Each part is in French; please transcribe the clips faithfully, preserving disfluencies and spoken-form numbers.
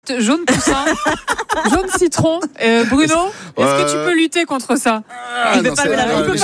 Jaune poussin, jaune citron. Euh, Bruno, est-ce euh... que tu peux lutter contre ça? ah, Il ne peut pas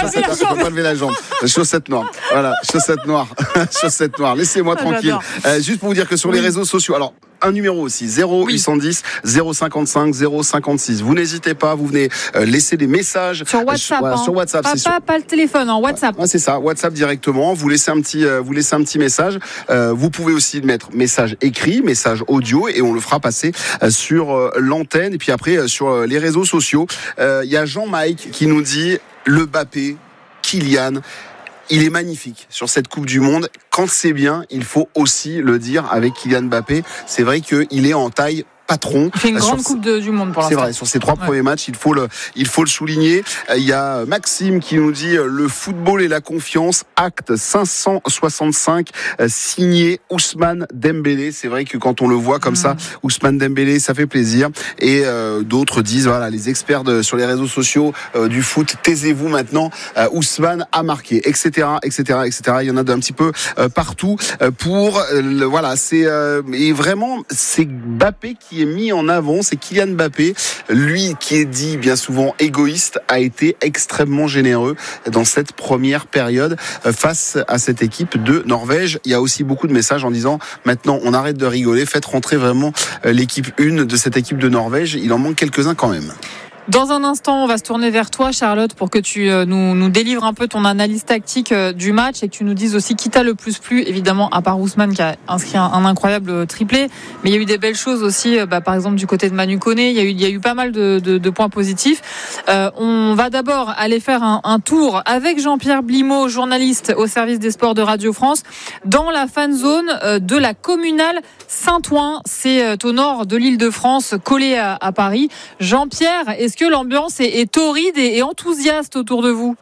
lever la jambe. Chaussettes noires. Voilà, chaussettes noires. chaussettes noires. Laissez-moi ah, tranquille. Euh, juste pour vous dire que sur oui. les réseaux sociaux, alors un numéro aussi, zéro huit cent dix zéro cinquante-cinq zéro cinquante-six. Vous n'hésitez pas, vous venez euh, laisser des messages sur WhatsApp. Voilà, hein. Sur WhatsApp, pas, c'est pas, sur... pas le téléphone, en WhatsApp. Ouais, c'est ça, WhatsApp directement. Vous laissez un petit, euh, vous laissez un petit message. Euh, vous pouvez aussi mettre message écrit, message audio, et on le fera passer euh, sur euh, l'antenne. Et puis après euh, sur euh, les réseaux sociaux, il euh, y a Jean-Mike qui nous dit le Mbappé, Kylian. Il est magnifique sur cette Coupe du Monde. Quand c'est bien, il faut aussi le dire avec Kylian Mbappé. C'est vrai qu'il est en taille patron. Il fait une grande Coupe de, du Monde pour l'instant. C'est vrai, sur ces trois ouais. premiers matchs, il faut le, il faut le souligner. Il y a Maxime qui nous dit le football et la confiance, acte cinq cent soixante-cinq, signé Ousmane Dembélé. C'est vrai que quand on le voit comme mmh. ça, Ousmane Dembélé, ça fait plaisir. Et euh, d'autres disent, voilà, les experts de, sur les réseaux sociaux euh, du foot, taisez-vous maintenant. Euh, Ousmane a marqué, et cetera, et cetera, et cetera. Il y en a un petit peu euh, partout euh, pour, euh, le, voilà, c'est euh, et vraiment c'est Mbappé qui est mis en avant, c'est Kylian Mbappé, lui qui est dit bien souvent égoïste, a été extrêmement généreux dans cette première période face à cette équipe de Norvège. Il y a aussi beaucoup de messages en disant maintenant on arrête de rigoler, faites rentrer vraiment l'équipe une de cette équipe de Norvège, il en manque quelques-uns quand même. Dans un instant, on va se tourner vers toi, Charlotte, pour que tu nous, nous délivres un peu ton analyse tactique du match et que tu nous dises aussi qui t'a le plus plu, évidemment, à part Ousmane qui a inscrit un, un incroyable triplé. Mais il y a eu des belles choses aussi, bah, par exemple, du côté de Manu Koné. Il y a eu, il y a eu pas mal de, de, de points positifs. Euh, on va d'abord aller faire un, un tour avec Jean-Pierre Blimaud, journaliste au service des sports de Radio France, dans la fan zone de la communale Saint-Ouen. C'est au nord de l'Île-de-France, collé à, à Paris. Jean-Pierre, est-ce que l'ambiance est, est torride et, et enthousiaste autour de vous?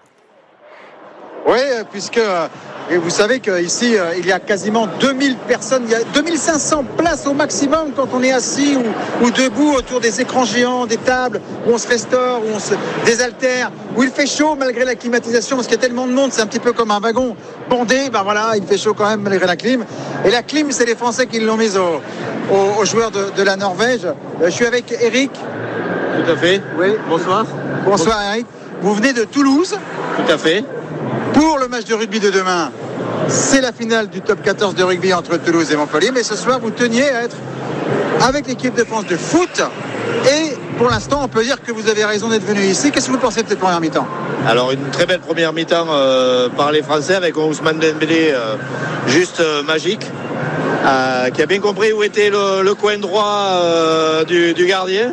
Oui, puisque et vous savez qu'ici, il y a quasiment deux mille personnes, il y a deux mille cinq cents places au maximum quand on est assis ou, ou debout autour des écrans géants, des tables où on se restaure, où on se désaltère, où il fait chaud malgré la climatisation, parce qu'il y a tellement de monde, c'est un petit peu comme un wagon bondé, ben voilà, il fait chaud quand même malgré la clim. Et la clim, c'est les Français qui l'ont mise aux, aux, aux joueurs de, de la Norvège. Je suis avec Eric. Tout à fait. Oui. Bonsoir. Bonsoir Eric. Vous venez de Toulouse. Tout à fait. Pour le match de rugby de demain, c'est la finale du top quatorze de rugby entre Toulouse et Montpellier. Mais ce soir, vous teniez à être avec l'équipe de France de foot. Et pour l'instant, on peut dire que vous avez raison d'être venu ici. Qu'est-ce que vous pensez de cette première mi-temps? Alors, une très belle première mi-temps euh, par les Français avec Ousmane Dembélé euh, juste euh, magique. Euh, qui a bien compris où était le, le coin droit euh, du, du gardien.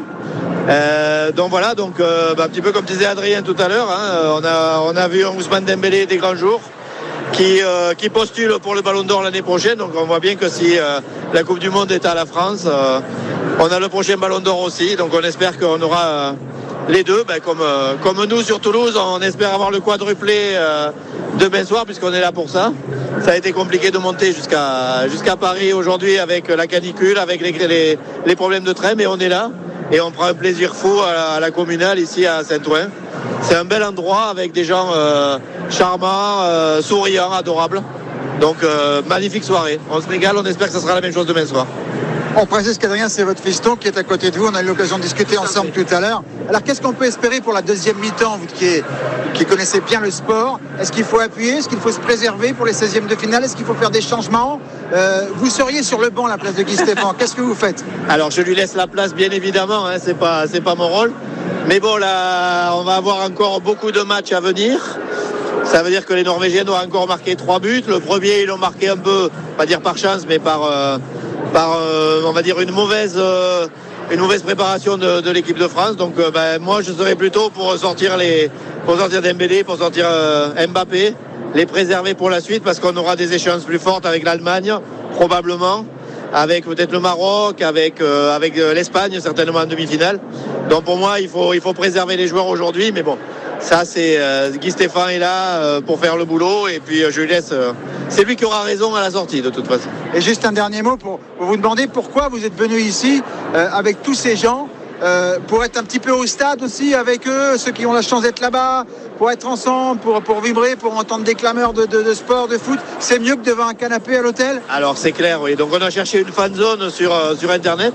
Euh, donc voilà, donc euh, bah, un petit peu comme disait Adrien tout à l'heure, hein, on a on a vu un Ousmane Dembélé des grands jours qui euh, qui postule pour le Ballon d'Or l'année prochaine. Donc on voit bien que si euh, la Coupe du Monde est à la France, euh, on a le prochain Ballon d'Or aussi. Donc on espère qu'on aura euh, les deux, ben, comme euh, comme nous sur Toulouse, on espère avoir le quadruplé euh, demain soir puisqu'on est là pour ça. Ça a été compliqué de monter jusqu'à jusqu'à Paris aujourd'hui avec la canicule, avec les les, les problèmes de train, mais on est là. Et on prend un plaisir fou à la, à la communale ici à Saint-Ouen. C'est un bel endroit avec des gens euh, charmants, euh, souriants, adorables. Donc euh, magnifique soirée. On se régale, on espère que ça sera la même chose demain soir. On précise qu'Adrien, c'est votre fiston qui est à côté de vous. On a eu l'occasion de discuter ensemble tout à l'heure. Alors qu'est-ce qu'on peut espérer pour la deuxième mi-temps, vous qui, est, qui connaissez bien le sport? Est-ce qu'il faut appuyer? Est-ce qu'il faut se préserver pour les seizièmes de finale? Est-ce qu'il faut faire des changements? euh, Vous seriez sur le banc à la place de Guy Stéphane. Qu'est-ce que vous faites? Alors je lui laisse la place bien évidemment, hein, c'est pas, c'est pas mon rôle. Mais bon là, on va avoir encore beaucoup de matchs à venir. Ça veut dire que les Norvégiens doivent encore marquer trois buts. Le premier, ils l'ont marqué un peu, pas dire par chance, mais par... Euh, par euh, on va dire une mauvaise euh, une mauvaise préparation de, de l'équipe de France. Donc euh, ben, moi je serais plutôt pour sortir les pour sortir Dembélé, pour sortir euh, Mbappé, les préserver pour la suite parce qu'on aura des échéances plus fortes avec l'Allemagne probablement, avec peut-être le Maroc, avec euh, avec euh, l'Espagne certainement en demi-finale. Donc pour moi il faut il faut préserver les joueurs aujourd'hui, mais bon. Ça, c'est euh, Guy Stéphane est là euh, pour faire le boulot et puis euh, je lui laisse. Euh, c'est lui qui aura raison à la sortie de toute façon. Et juste un dernier mot pour, pour vous demander pourquoi vous êtes venu ici euh, avec tous ces gens euh, pour être un petit peu au stade aussi avec eux, ceux qui ont la chance d'être là-bas, pour être ensemble, pour, pour vibrer, pour entendre des clameurs de, de, de sport, de foot. C'est mieux que devant un canapé à l'hôtel? Alors c'est clair, oui. Donc on a cherché une fan zone sur, euh, sur Internet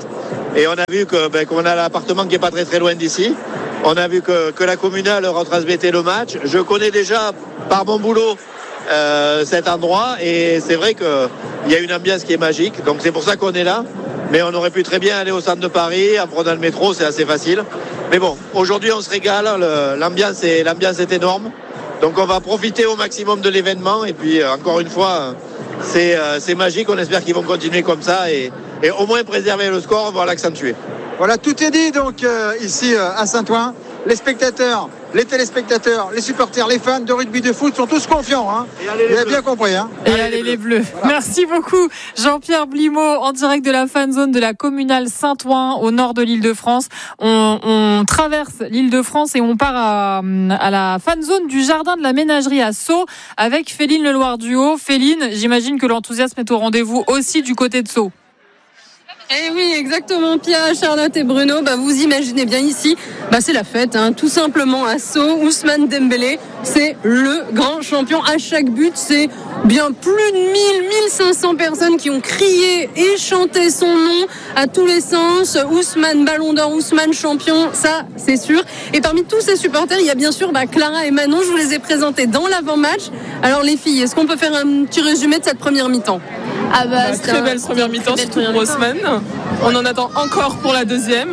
Et on a vu que, ben, qu'on a l'appartement qui est pas très très loin d'ici. On a vu que, que la communale retransmettait le match. Je connais déjà par mon boulot euh, cet endroit et c'est vrai qu'il y a une ambiance qui est magique. Donc c'est pour ça qu'on est là. Mais on aurait pu très bien aller au centre de Paris, en prenant le métro, c'est assez facile. Mais bon, aujourd'hui on se régale, le, l'ambiance, est, l'ambiance est énorme. Donc on va profiter au maximum de l'événement. Et puis euh, encore une fois, c'est, euh, c'est magique. On espère qu'ils vont continuer comme ça et, et au moins préserver le score, voire l'accentuer. Voilà, tout est dit donc euh, ici euh, à Saint-Ouen. Les spectateurs, les téléspectateurs, les supporters, les fans de rugby de foot sont tous confiants. Hein. Vous avez bien compris. Hein. Et allez, allez les Bleus. Voilà. Merci beaucoup Jean-Pierre Blimaud en direct de la fan zone de la communale Saint-Ouen au nord de l'Île-de-France. On, on traverse l'Île-de-France et on part à, à la fan zone du jardin de la ménagerie à Sceaux avec Féline Leloir-Duhaut. Féline, j'imagine que l'enthousiasme est au rendez-vous aussi du côté de Sceaux. Eh oui, exactement, Pia, Charlotte et Bruno, bah, vous imaginez bien ici, bah, c'est la fête, hein, tout simplement à Sceaux. Ousmane Dembélé, c'est le grand champion. À chaque but, c'est bien plus de mille, mille cinq cents personnes qui ont crié et chanté son nom à tous les sens. Ousmane Ballon d'Or, Ousmane champion, ça c'est sûr. Et parmi tous ces supporters, il y a bien sûr bah, Clara et Manon, je vous les ai présentés dans l'avant-match. Alors les filles, est-ce qu'on peut faire un petit résumé de cette première mi-temps ? Ah bah, bah, très belle première mi-temps, surtout pour Ousmane. On en attend encore pour la deuxième.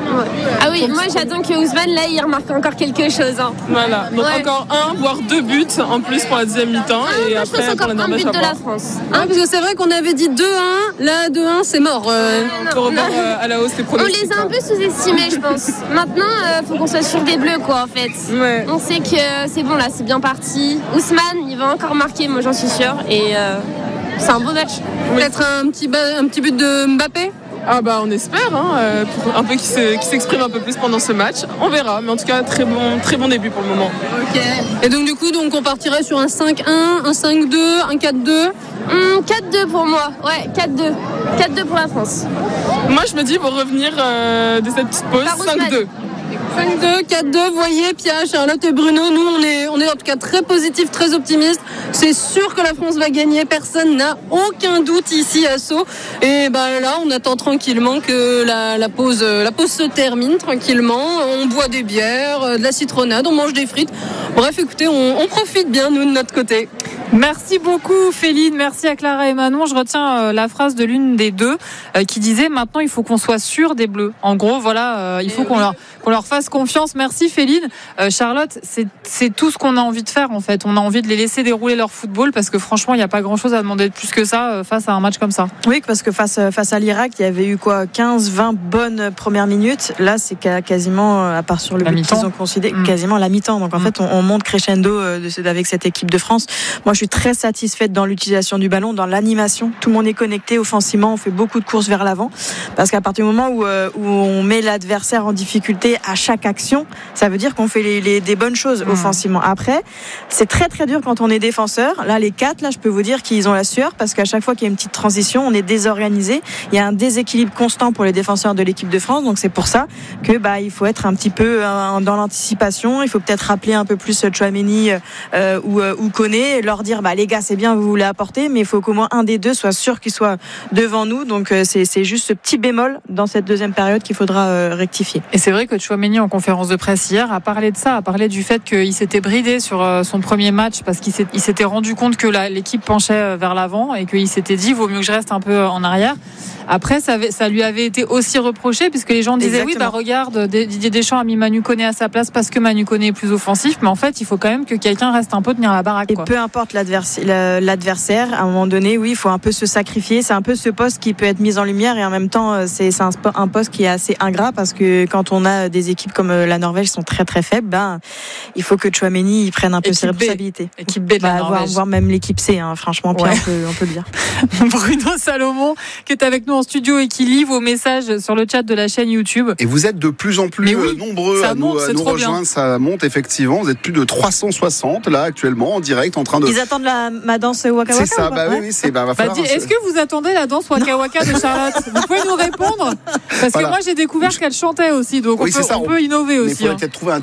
Ah oui, moi j'attends que Ousmane là il remarque encore quelque chose. Hein. Voilà, donc ouais. encore un, voire deux buts en plus pour la deuxième mi-temps. Ah, et moi, après je pense pour encore la un but à de la France. Hein, parce que c'est vrai qu'on avait dit deux un, là deux un c'est mort. Euh... On peut revoir euh, à la hausse les pronostics. On les a un peu sous-estimés je pense. Maintenant il euh, faut qu'on soit sûr des Bleus quoi en fait. Ouais. On sait que c'est bon là, c'est bien parti. Ousmane il va encore marquer, moi j'en suis sûre. Et euh, c'est un beau match. Oui. Peut-être un petit, ba- un petit but de Mbappé ? Ah bah on espère, hein, euh, pour un peu qu'il, se, qu'il s'exprime un peu plus pendant ce match. On verra, mais en tout cas très bon, très bon début pour le moment. Ok. Et donc du coup donc on partirait sur un cinq un, un cinq deux, un quatre deux. Mmh, quatre deux pour moi, ouais, quatre deux. quatre deux pour la France. Moi je me dis pour revenir euh, de cette petite pause, cinq deux. cinq deux, quatre deux, vous voyez, Pia, Charlotte et Bruno, nous on est, on est en tout cas très positifs, très optimistes. C'est sûr que la France va gagner, personne n'a aucun doute ici à Sceaux. Et ben là, on attend tranquillement que la, la pause, la pause se termine tranquillement. On boit des bières, de la citronnade, on mange des frites. Bref, écoutez, on, on profite bien nous de notre côté. Merci beaucoup Féline, merci à Clara et Manon. Je retiens euh, la phrase de l'une des deux euh, qui disait maintenant il faut qu'on soit sûr des Bleus. En gros voilà, euh, il faut qu'on leur, qu'on leur fasse confiance. Merci Féline. Euh, Charlotte, c'est, c'est tout ce qu'on a envie de faire en fait. On a envie de les laisser dérouler leur football parce que franchement il n'y a pas grand chose à demander de plus que ça euh, face à un match comme ça. Oui, parce que face, face à l'Irak il y avait eu quoi quinze vingt bonnes premières minutes. Là c'est quasiment, à part sur le la but mi-temps. qu'ils ont concédé, mmh. quasiment la mi-temps. Donc en mmh. fait on, on monte crescendo euh, de, avec cette équipe de France. Moi je suis très satisfaite dans l'utilisation du ballon, dans l'animation. Tout le monde est connecté offensivement, on fait beaucoup de courses vers l'avant. Parce qu'à partir du moment où, euh, où on met l'adversaire en difficulté à chaque action, ça veut dire qu'on fait les, les, des bonnes choses mmh. offensivement. Après, c'est très très dur quand on est défenseur. Là, les quatre, là, je peux vous dire qu'ils ont la sueur parce qu'à chaque fois qu'il y a une petite transition, on est désorganisé. Il y a un déséquilibre constant pour les défenseurs de l'équipe de France. Donc c'est pour ça que bah il faut être un petit peu euh, dans l'anticipation. Il faut peut-être rappeler un peu plus Tchouaméni euh, ou, euh, ou Koné, leur dire bah les gars c'est bien vous voulez apporter mais il faut qu'au moins un des deux soit sûr qu'il soit devant nous donc euh, c'est, c'est juste ce petit bémol dans cette deuxième période qu'il faudra euh, rectifier. Et c'est vrai que Tchouaméni en conférence de presse hier a parlé de ça, a parlé du fait qu'il s'était bridé sur euh, son premier match parce qu'il s'est, il s'était rendu compte que la, l'équipe penchait vers l'avant et qu'il s'était dit vaut mieux que je reste un peu en arrière. Après ça, avait, ça lui avait été aussi reproché puisque les gens disaient Exactement. oui bah regarde Didier Deschamps a mis Manu Koné à sa place parce que Manu Koné est plus offensif mais en fait il faut quand même que quelqu'un reste un peu tenir la baraque. Et quoi. peu importe l'adversaire, l'adversaire, à un moment donné, oui, il faut un peu se sacrifier. C'est un peu ce poste qui peut être mis en lumière et en même temps, c'est, c'est un, un poste qui est assez ingrat parce que quand on a des équipes comme la Norvège qui sont très très faibles, ben, il faut que Tchouaméni il prenne un peu équipe ses responsabilités. B. Équipe B de la bah, Norvège. Voire, voire même l'équipe C, hein, franchement, ouais. on, peut, on peut le dire. Bruno Salomon, qui est avec nous en studio et qui lit vos messages sur le chat de la chaîne YouTube. Et vous êtes de plus en plus oui, nombreux à monte, nous, à nous rejoindre. Bien. Ça monte effectivement. Vous êtes plus de trois cent soixante là actuellement en direct en train de. Ils attendent la, ma danse Waka Waka. C'est ça, bah oui, oui, c'est bah, va bah, dis, est-ce que vous attendez la danse Waka Waka de Charlotte? Vous pouvez nous répondre parce voilà. que moi j'ai découvert qu'elle chantait aussi, donc oui, on, peut, ça, on, on peut innover aussi. Mais il faudrait hein. peut-être trouver un titre.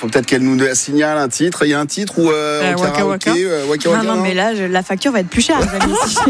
faut peut-être qu'elle nous signale un titre. Il y a un titre où euh, euh, en Waka karaoké, Waka. Euh, Waka Waka, non, non, mais là, je, la facture va être plus chère, les amis. Si,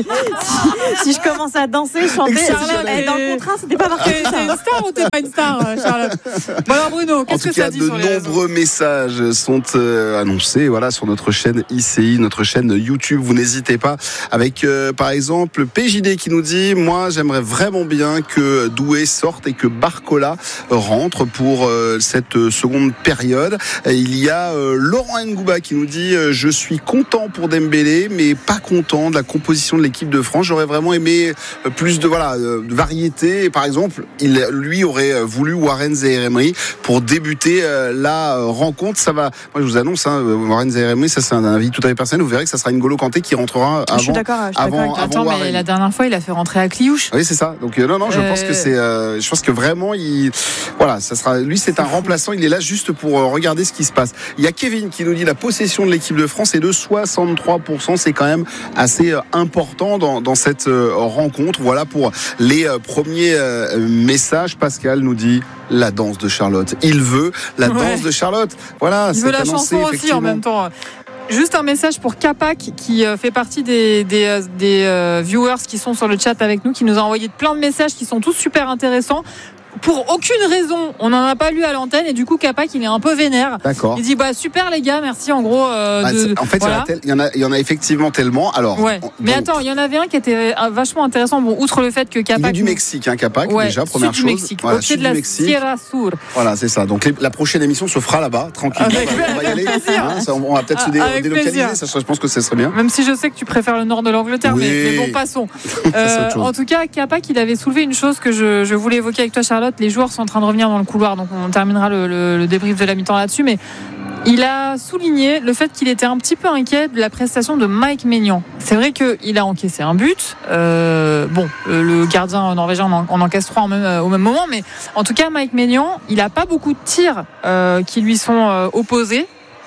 si, si je commence à danser, chanter, Charlotte, eh, dans le contrat, c'était pas marqué. T'es t'es une star ou t'es pas une star, Charlotte? Bon alors Bruno, qu'est-ce En que tout cas, ça dit de sur les nombreux réseaux? messages sont euh, annoncés, voilà, sur notre chaîne I C I, notre chaîne YouTube. Vous n'hésitez pas. Avec, euh, par exemple, P J D qui nous dit, moi, j'aimerais vraiment bien que Doué sorte et que Barcola rentre pour euh, cette seconde période. Et il y a euh, Laurent Ngouba qui nous dit, euh, je suis content pour Dembélé, mais pas content de la composition de l'équipe de France. J'aurais vraiment aimé euh, plus de voilà euh, de variété. Par exemple, il lui aurait voulu Warren Zaïre-Emery pour débuter euh, la rencontre. Ça va. Moi, je vous annonce, hein, Warren Zaïre-Emery, ça c'est un avis tout à fait personnel. Vous verrez que ça sera N'Golo Kanté qui rentrera avant. Je suis d'accord. Je suis avant, d'accord avant Attends, Warren. mais la dernière fois, il a fait rentrer à Cliouche. Oui, c'est ça. Donc euh, non, non, je Euh... pense que c'est, euh, je pense que vraiment, il, voilà, ça sera. Lui, c'est un remplaçant. Il est là juste pour euh, regarder ce qui se passe. Il y a Kevin qui nous dit la possession de l'équipe de France est de soixante-trois pour cent. C'est quand même assez euh, important dans, dans cette euh, rencontre. Voilà pour les euh, premiers euh, messages. Pascal nous dit la danse de Charlotte. Il veut la Ouais. danse de Charlotte. Voilà. Il c'est veut la annoncé, chanson aussi en même temps. Juste un message pour Capac qui fait partie des, des, des euh, viewers qui sont sur le chat avec nous, qui nous a envoyé plein de messages qui sont tous super intéressants. Pour aucune raison, on n'en a pas lu à l'antenne et du coup Capac il est un peu vénère. D'accord. Il dit bah super les gars, merci en gros. Euh, Bah, de, en fait, voilà. il y en a, il y en a effectivement tellement. Alors. Ouais. Bon, Mais attends, il y en avait un qui était vachement intéressant. Bon, outre le fait que Capac. il est du Mexique, hein, Capac, ouais, déjà, première sud chose. du Mexique, Voilà, au pied sud de la du Mexique. Sierra Sur. Voilà, c'est ça. Donc les, la prochaine émission se fera là-bas, tranquille. Avec on, va, on va y aller. plaisir. Hein, ça, on va peut-être se dé- Avec délocaliser. plaisir. Ça, je pense que ça serait bien. Même si je sais que tu préfères le nord de l'Angleterre, Oui. mais, mais bon, passons. C'est Euh, autre chose. en tout cas, Capac, il avait soulevé une chose que je, je voulais évoquer avec toi, Charlotte. Les joueurs sont en train de revenir dans le couloir, donc on terminera le, le, le débrief de la mi-temps là-dessus. Mais il a souligné le fait qu'il était un petit peu inquiet de la prestation de Mike Maignan. C'est vrai qu'il a encaissé un but. Euh, bon, le gardien norvégien en, en encaisse trois en même, au même moment, mais en tout cas, Mike Maignan, il n'a pas beaucoup de tirs euh, qui lui sont euh, opposés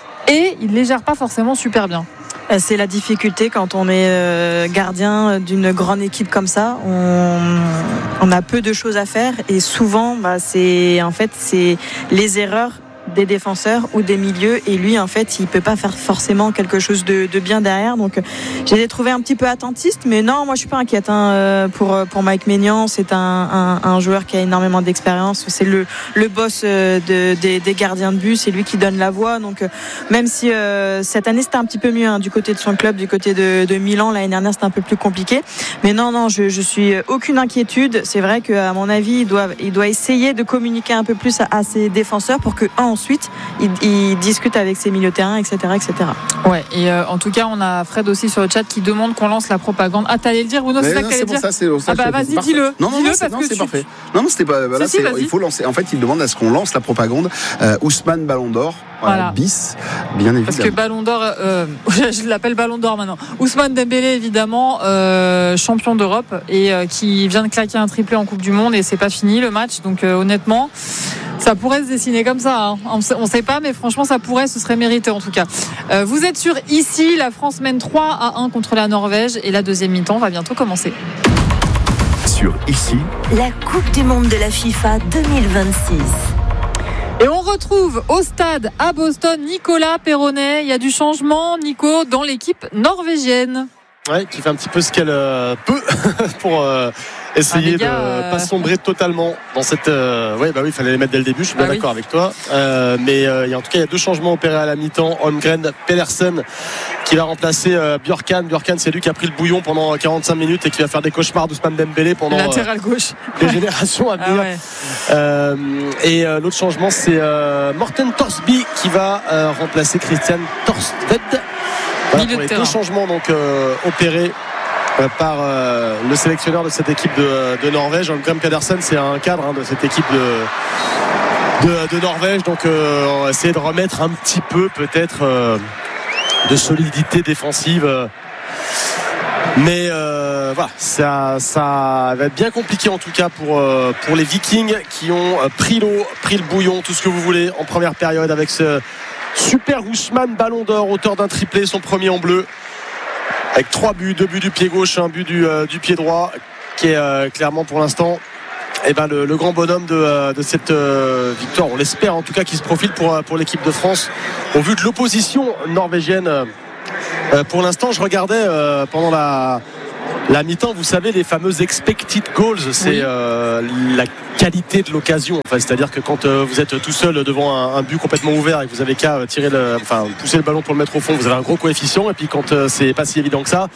et il ne les gère pas forcément super bien. C'est la difficulté quand on est gardien d'une grande équipe comme ça. On, on a peu de choses à faire et souvent, bah, c'est en fait c'est les erreurs des défenseurs ou des milieux et lui en fait il peut pas faire forcément quelque chose de, de bien derrière, donc j'ai trouvé un petit peu attentiste, mais non, moi je suis pas inquiète hein, pour, pour Mike Maignan. C'est un, un, un joueur qui a énormément d'expérience, c'est le, le boss de, des, des gardiens de but, c'est lui qui donne la voix, donc même si euh, cette année c'était un petit peu mieux hein, du côté de son club, du côté de, de Milan, l'année dernière c'était un peu plus compliqué, mais non non je, je suis aucune inquiétude. C'est vrai qu'à mon avis il doit, il doit essayer de communiquer un peu plus à, à ses défenseurs pour que un, ensuite il, il discute avec ses milieux de terrain, etc., etc. Ouais, et euh, en tout cas on a Fred aussi sur le chat qui demande qu'on lance la propagande. Ah, t'allais le dire Bruno? C'est ça que t'allais dire? Ça, c'est, ça, ah bah vas-y, parfait. dis-le. Non, non, dis-le non, c'est, parce non, que c'est tu... parfait. Non, non, c'était pas. Voilà, si, si, c'est, il faut lancer. En fait, il demande à ce qu'on lance la propagande. Euh, Ousmane Ballon d'Or, voilà, Voilà. bis, bien évidemment. Parce que Ballon d'Or, euh, je l'appelle Ballon d'Or maintenant. Ousmane Dembélé, évidemment, euh, champion d'Europe et euh, qui vient de claquer un triplé en Coupe du Monde et c'est pas fini le match. Donc euh, honnêtement, ça pourrait se dessiner comme ça. Hein. On ne sait pas, mais franchement, ça pourrait, ce serait mérité en tout cas. Euh, vous êtes sur ici, la France mène trois à un contre la Norvège et la deuxième mi-temps va bientôt commencer. Sur ici, la Coupe du Monde de la FIFA deux mille vingt-six. Et on retrouve au stade à Boston Nicolas Perronnet. Il y a du changement, Nico, dans l'équipe norvégienne. Ouais, qui fait un petit peu ce qu'elle euh, peut pour euh, essayer ah, gars, de euh... pas sombrer totalement dans cette. Euh... Ouais, bah oui, il fallait les mettre dès le début. Je suis bah bien oui. d'accord avec toi. Euh, mais euh, en tout cas, il y a deux changements opérés à la mi-temps. Holmgren Pedersen qui va remplacer euh, Björkan. Björkan, c'est lui qui a pris le bouillon pendant quarante-cinq minutes et qui va faire des cauchemars d'Ousmane Dembélé pendant latéral gauche. Euh, des générations à venir. Ah ouais. euh, et euh, l'autre changement, c'est euh, Morten Torsby qui va euh, remplacer Christian Torsved. Voilà, pour les deux changements donc euh, opérés euh, par euh, le sélectionneur de cette équipe de, de Norvège. Holmgren Pedersen, c'est un cadre hein, de cette équipe de, de, de Norvège, donc euh, on va essayer de remettre un petit peu peut-être euh, de solidité défensive, mais euh, voilà, ça, ça va être bien compliqué en tout cas pour, euh, pour les Vikings qui ont pris l'eau, pris le bouillon, tout ce que vous voulez en première période avec ce super Ousmane Ballon d'Or, auteur d'un triplé, son premier en bleu, avec trois buts, deux buts du pied gauche, un but du, euh, du pied droit, qui est euh, clairement pour l'instant eh ben le, le grand bonhomme de, de cette euh, victoire, on l'espère en tout cas, qui se profile pour, pour l'équipe de France au vu de l'opposition norvégienne. Euh, pour l'instant, je regardais euh, pendant la, la mi-temps, vous savez, les fameux expected goals, c'est oui. euh, la qualité de l'occasion. Enfin, c'est-à-dire que quand euh, vous êtes tout seul devant un, un but complètement ouvert et que vous avez qu'à tirer le, enfin, pousser le ballon pour le mettre au fond, vous avez un gros coefficient. Et puis quand euh, c'est pas si évident que ça,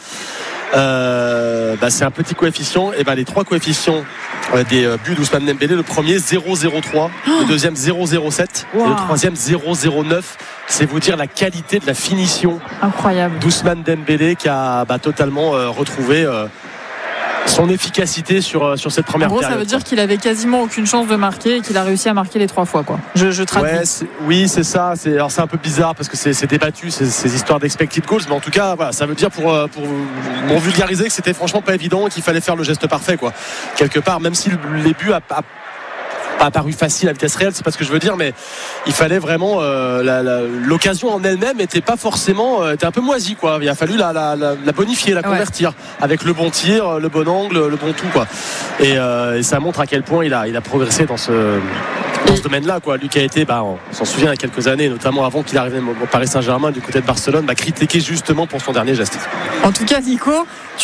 euh, bah, c'est un petit coefficient. Et ben bah, les trois coefficients euh, des euh, buts d'Ousmane Dembélé, le premier zéro virgule zéro trois, oh le deuxième zéro virgule zéro sept wow. et le troisième zéro virgule zéro neuf. C'est vous dire la qualité de la finition incroyable d'Ousmane Dembélé qui a bah, totalement euh, retrouvé euh, son efficacité sur, sur cette première période. En gros, période, ça veut quoi. dire qu'il avait quasiment aucune chance de marquer et qu'il a réussi à marquer les trois fois, quoi. Je, je traduis. Ouais, c'est, oui, c'est ça. C'est, alors c'est un peu bizarre parce que c'est, c'est débattu ces, ces histoires d'expected goals, mais en tout cas, voilà, ça veut dire pour, pour, pour vulgariser que c'était franchement pas évident et qu'il fallait faire le geste parfait, quoi. Quelque part, même si les buts a, a pas apparu facile à vitesse réelle, c'est pas ce que je veux dire, mais il fallait vraiment euh, la, la, l'occasion en elle-même était pas forcément euh, était un peu moisie, quoi. Il a fallu la, la, la, la bonifier, la convertir ouais. avec le bon tir, le bon angle, le bon tout, quoi. Et, euh, et ça montre à quel point il a il a progressé dans ce dans ce domaine-là, quoi. Lui qui a été, bah, on s'en souvient il y a quelques années, notamment avant qu'il arrive au Paris Saint-Germain du côté de Barcelone, bah, critiqué justement pour son dernier geste. En tout cas, Nico,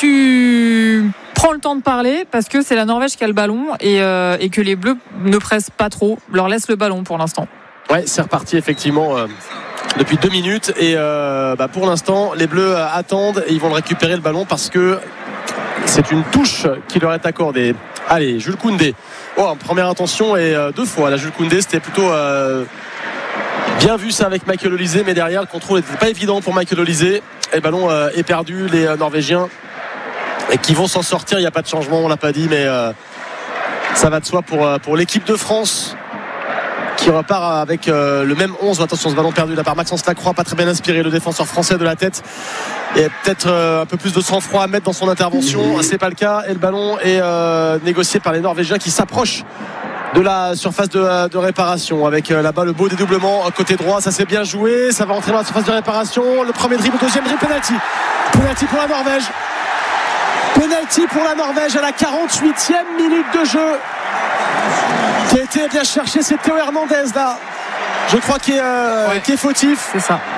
tu prends le temps de parler parce que c'est la Norvège qui a le ballon et, euh, et que les Bleus ne pressent pas trop, leur laissent le ballon pour l'instant. Ouais, c'est reparti effectivement euh, depuis deux minutes et euh, bah, pour l'instant les Bleus attendent et ils vont le récupérer le ballon parce que c'est une touche qui leur est accordée. Allez, Jules Koundé. Oh, en première intention et euh, deux fois. Là, Jules Koundé, c'était plutôt euh, bien vu ça avec Michael Olise, mais derrière le contrôle n'était pas évident pour Michael Olise. Et le ballon euh, est perdu. Les euh, Norvégiens et qui vont s'en sortir. Il n'y a pas de changement, on l'a pas dit, mais euh, ça va de soi pour, euh, pour l'équipe de France qui repart avec euh, le même onze. Attention, ce ballon perdu là par Maxence Lacroix, pas très bien inspiré, le défenseur français de la tête. Et peut-être euh, un peu plus de sang-froid à mettre dans son intervention. C'est pas le cas. Et le ballon est euh, négocié par les Norvégiens qui s'approchent de la surface de, de réparation avec euh, là-bas le beau dédoublement côté droit. Ça s'est bien joué. Ça va entrer dans la surface de réparation. Le premier dribble, le deuxième dribble, penalty. Penalty pour la Norvège. Penalty pour la Norvège à la quarante-huitième minute de jeu. Qui a été bien cherché, c'est Théo Hernandez là. Je crois qu'il est, euh, ouais. qu'il est fautif. C'est ça.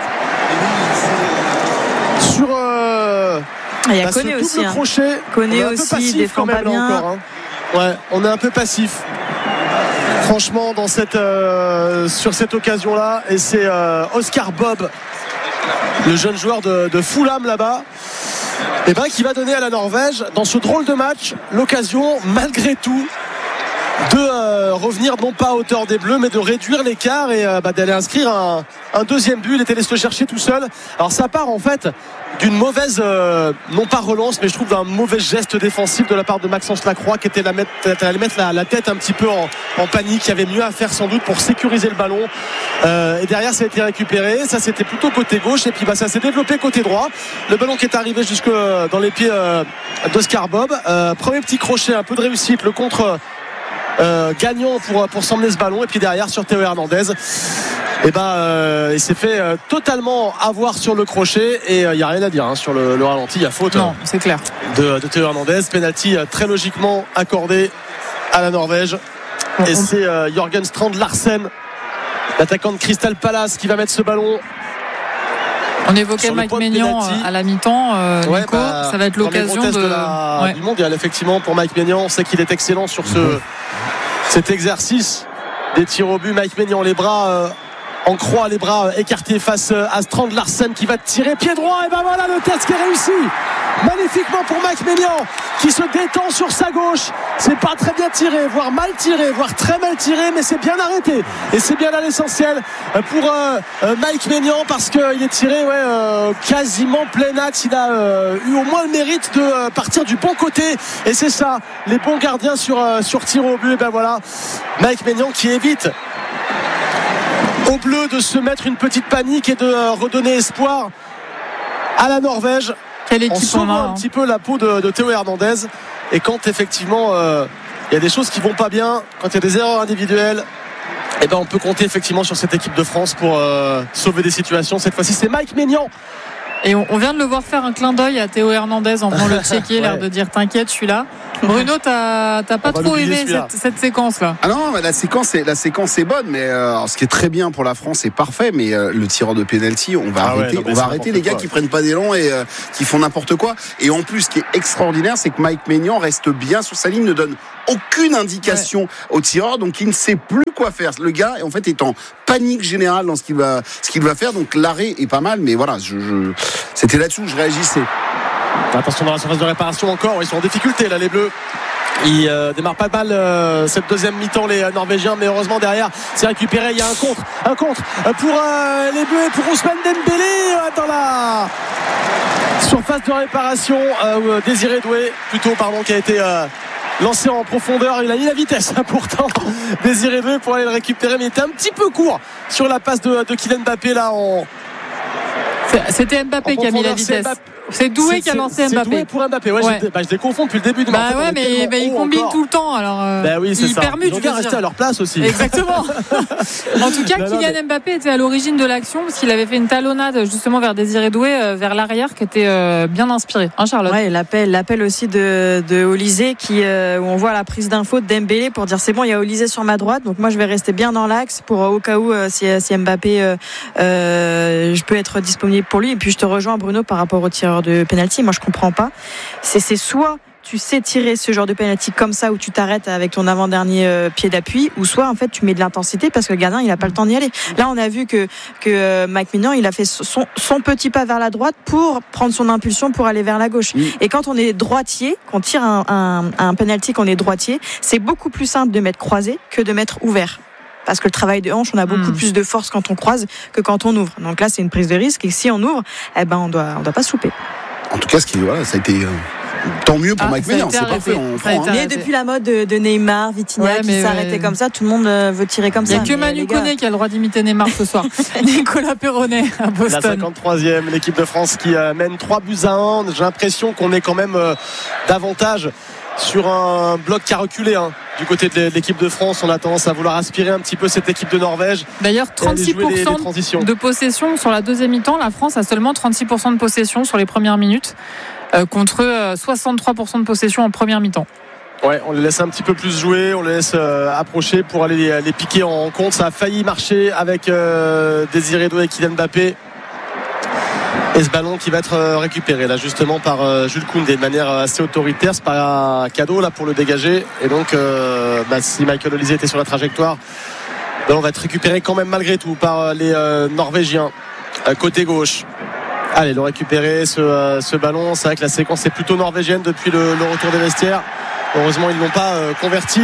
Sur euh, il y a bah, Koné aussi. Hein. Crochet. Koné aussi, défend pas bien. Encore, hein. Ouais, on est un peu passif. Franchement, dans cette, euh, sur cette occasion-là, et c'est euh, Oscar Bob, le jeune joueur de, de Fulham là-bas, et ben, qui va donner à la Norvège, dans ce drôle de match, l'occasion, malgré tout, de euh, revenir non pas à hauteur des Bleus mais de réduire l'écart et euh, bah, d'aller inscrire un, un deuxième but. Il était allé se le chercher tout seul. Alors ça part en fait d'une mauvaise euh, non pas relance mais je trouve d'un mauvais geste défensif de la part de Maxence Lacroix qui était allé mettre, mettre la, la tête un petit peu en, en panique, qui avait mieux à faire sans doute pour sécuriser le ballon euh, et derrière ça a été récupéré. Ça c'était plutôt côté gauche et puis bah, ça s'est développé côté droit. Le ballon qui est arrivé jusque dans les pieds euh, d'Oscar Bob. euh, premier petit crochet, un peu de réussite, le contre Euh, gagnant pour, pour s'emmener ce ballon et puis derrière sur Théo Hernandez et ben euh, il s'est fait euh, totalement avoir sur le crochet et il euh, n'y a rien à dire hein, sur le, le ralenti, il y a faute non, c'est clair. de, de Théo Hernandez. Penalty euh, très logiquement accordé à la Norvège et c'est euh, Jørgen Strand Larsen, l'attaquant de Crystal Palace, qui va mettre ce ballon. On évoquait Mike Maignan à la mi-temps, euh, ouais, Nico, bah, ça va être l'occasion de, de la, ouais. du mondial effectivement pour Mike Maignan. On sait qu'il est excellent sur ce, mmh. cet exercice des tirs au but. Mike Maignan, les bras euh, en croix, les bras écartés face à Strand Larsen qui va tirer pied droit. Et ben voilà le test qui est réussi magnifiquement pour Mike Maignan qui se détend sur sa gauche. C'est pas très bien tiré, voire mal tiré, voire très mal tiré, mais c'est bien arrêté et c'est bien là l'essentiel pour euh, Mike Maignan parce qu'il est tiré ouais, euh, quasiment plein axe. Il a euh, eu au moins le mérite de euh, partir du bon côté et c'est ça, les bons gardiens sur, euh, sur tir au but. Et ben voilà Mike Maignan qui évite aux Bleus de se mettre une petite panique et de euh, redonner espoir à la Norvège. Quelle équipe en sauvant un hein. petit peu la peau de, de Théo Hernandez. Et quand effectivement il euh, y a des choses qui vont pas bien, quand il y a des erreurs individuelles, et ben on peut compter effectivement sur cette équipe de France pour euh, sauver des situations. Cette fois-ci c'est Mike Maignan Et on, on vient de le voir faire un clin d'œil à Théo Hernandez en venant le checker, ouais. L'air de dire t'inquiète, je suis là. Bruno, t'as, t'as pas trop aimé cette, cette séquence-là? Ah non, la séquence est, la séquence est bonne, mais euh, alors, ce qui est très bien pour la France, c'est parfait, mais euh, le tireur de penalty, on va ah arrêter, ouais, non, on va arrêter les gars quoi. Qui prennent pas d'élan et euh, qui font n'importe quoi. Et en plus, ce qui est extraordinaire, c'est que Mike Maignan reste bien sur sa ligne, ne donne aucune indication ouais. au tireur, donc il ne sait plus quoi faire. Le gars, en fait, est en panique générale dans ce qu'il va, ce qu'il va faire. Donc l'arrêt est pas mal, mais voilà, je, je... c'était là-dessus où je réagissais. Attention dans la surface de réparation encore, ils sont en difficulté là les Bleus. Ils euh, démarrent pas mal euh, cette deuxième mi-temps les euh, Norvégiens, mais heureusement derrière c'est récupéré. Il y a un contre, un contre pour euh, les Bleus et pour Ousmane Dembélé euh, dans la surface de réparation. Euh, Désiré Doué plutôt pardon qui a été euh, lancé en profondeur. Il a mis la vitesse hein, pourtant Désiré Doué pour aller le récupérer, mais il était un petit peu court sur la passe de, de Kylian Mbappé là en... C'était Mbappé qui a mis la vitesse. C'est Doué c'est, qui a lancé c'est, Mbappé. C'est Doué pour Mbappé. Ouais, ouais. Bah, je les confonds depuis le début de Bah ouais, mais bah, ils combinent tout le temps. Alors, euh, bah oui, c'est ils ça. permutent. Ils ont bien resté à leur place aussi. Exactement. En tout cas, non, Kylian non, mais... Mbappé était à l'origine de l'action parce qu'il avait fait une talonnade justement vers Désiré Doué, euh, vers l'arrière, qui était euh, bien inspiré. Hein, Charlotte. Ouais, l'appel, l'appel aussi de, de Olysée, qui euh, où on voit la prise d'info de Dembélé pour dire c'est bon, il y a Olysée sur ma droite, donc moi je vais rester bien dans l'axe pour euh, au cas où euh, si, si Mbappé, euh, euh, je peux être disponible pour lui. Et puis je te rejoins Bruno par rapport au tireur de penalty. Moi je comprends pas. C'est, c'est soit tu sais tirer ce genre de penalty comme ça où tu t'arrêtes avec ton avant-dernier euh, pied d'appui, ou soit en fait tu mets de l'intensité parce que le gardien il a pas le temps d'y aller. Là on a vu que que euh, Mike Maignan il a fait son, son petit pas vers la droite pour prendre son impulsion pour aller vers la gauche. Oui. Et quand on est droitier, qu'on tire un, un, un penalty, qu'on est droitier, c'est beaucoup plus simple de mettre croisé que de mettre ouvert. Parce que le travail de hanche, on a beaucoup mmh. plus de force quand on croise que quand on ouvre. Donc là, c'est une prise de risque. Et si on ouvre, eh ben, on doit, on doit pas se louper. En tout cas, ce qui, voilà, ça a été. Euh... Tant mieux pour ah, Mike Maignan, c'est parfait. On prend, hein. Mais depuis la mode de, de Neymar, Vitinha ouais, qui s'arrêtait ouais. comme ça, tout le monde veut tirer comme ça. Il n'y a que Manu Koné qui a le droit d'imiter Neymar ce soir. Nicolas Perronnet à Boston. La cinquante-troisième, l'équipe de France qui euh, mène trois buts à un. J'ai l'impression qu'on est quand même euh, davantage sur un bloc qui a reculé hein. Du côté de l'équipe de France. On a tendance à vouloir aspirer un petit peu cette équipe de Norvège. D'ailleurs, trente-six pour cent les, les de possession sur la deuxième mi-temps. La France a seulement trente-six pour cent de possession sur les premières minutes euh, contre euh, soixante-trois pour cent de possession en première mi-temps. Ouais, on les laisse un petit peu plus jouer, on les laisse euh, approcher pour aller les, les piquer en compte. Ça a failli marcher avec euh, Désiré Doué et Kylian Mbappé. Et ce ballon qui va être récupéré là justement par euh, Jules Koundé de manière assez autoritaire. C'est pas un cadeau là pour le dégager. Et donc euh, bah, si Michael Olysée était sur la trajectoire, le ballon va être récupéré quand même malgré tout par les euh, Norvégiens euh, côté gauche. Allez, le récupérer ce, euh, ce ballon. C'est vrai que la séquence est plutôt norvégienne depuis le, le retour des vestiaires. Heureusement ils ne l'ont pas euh, converti.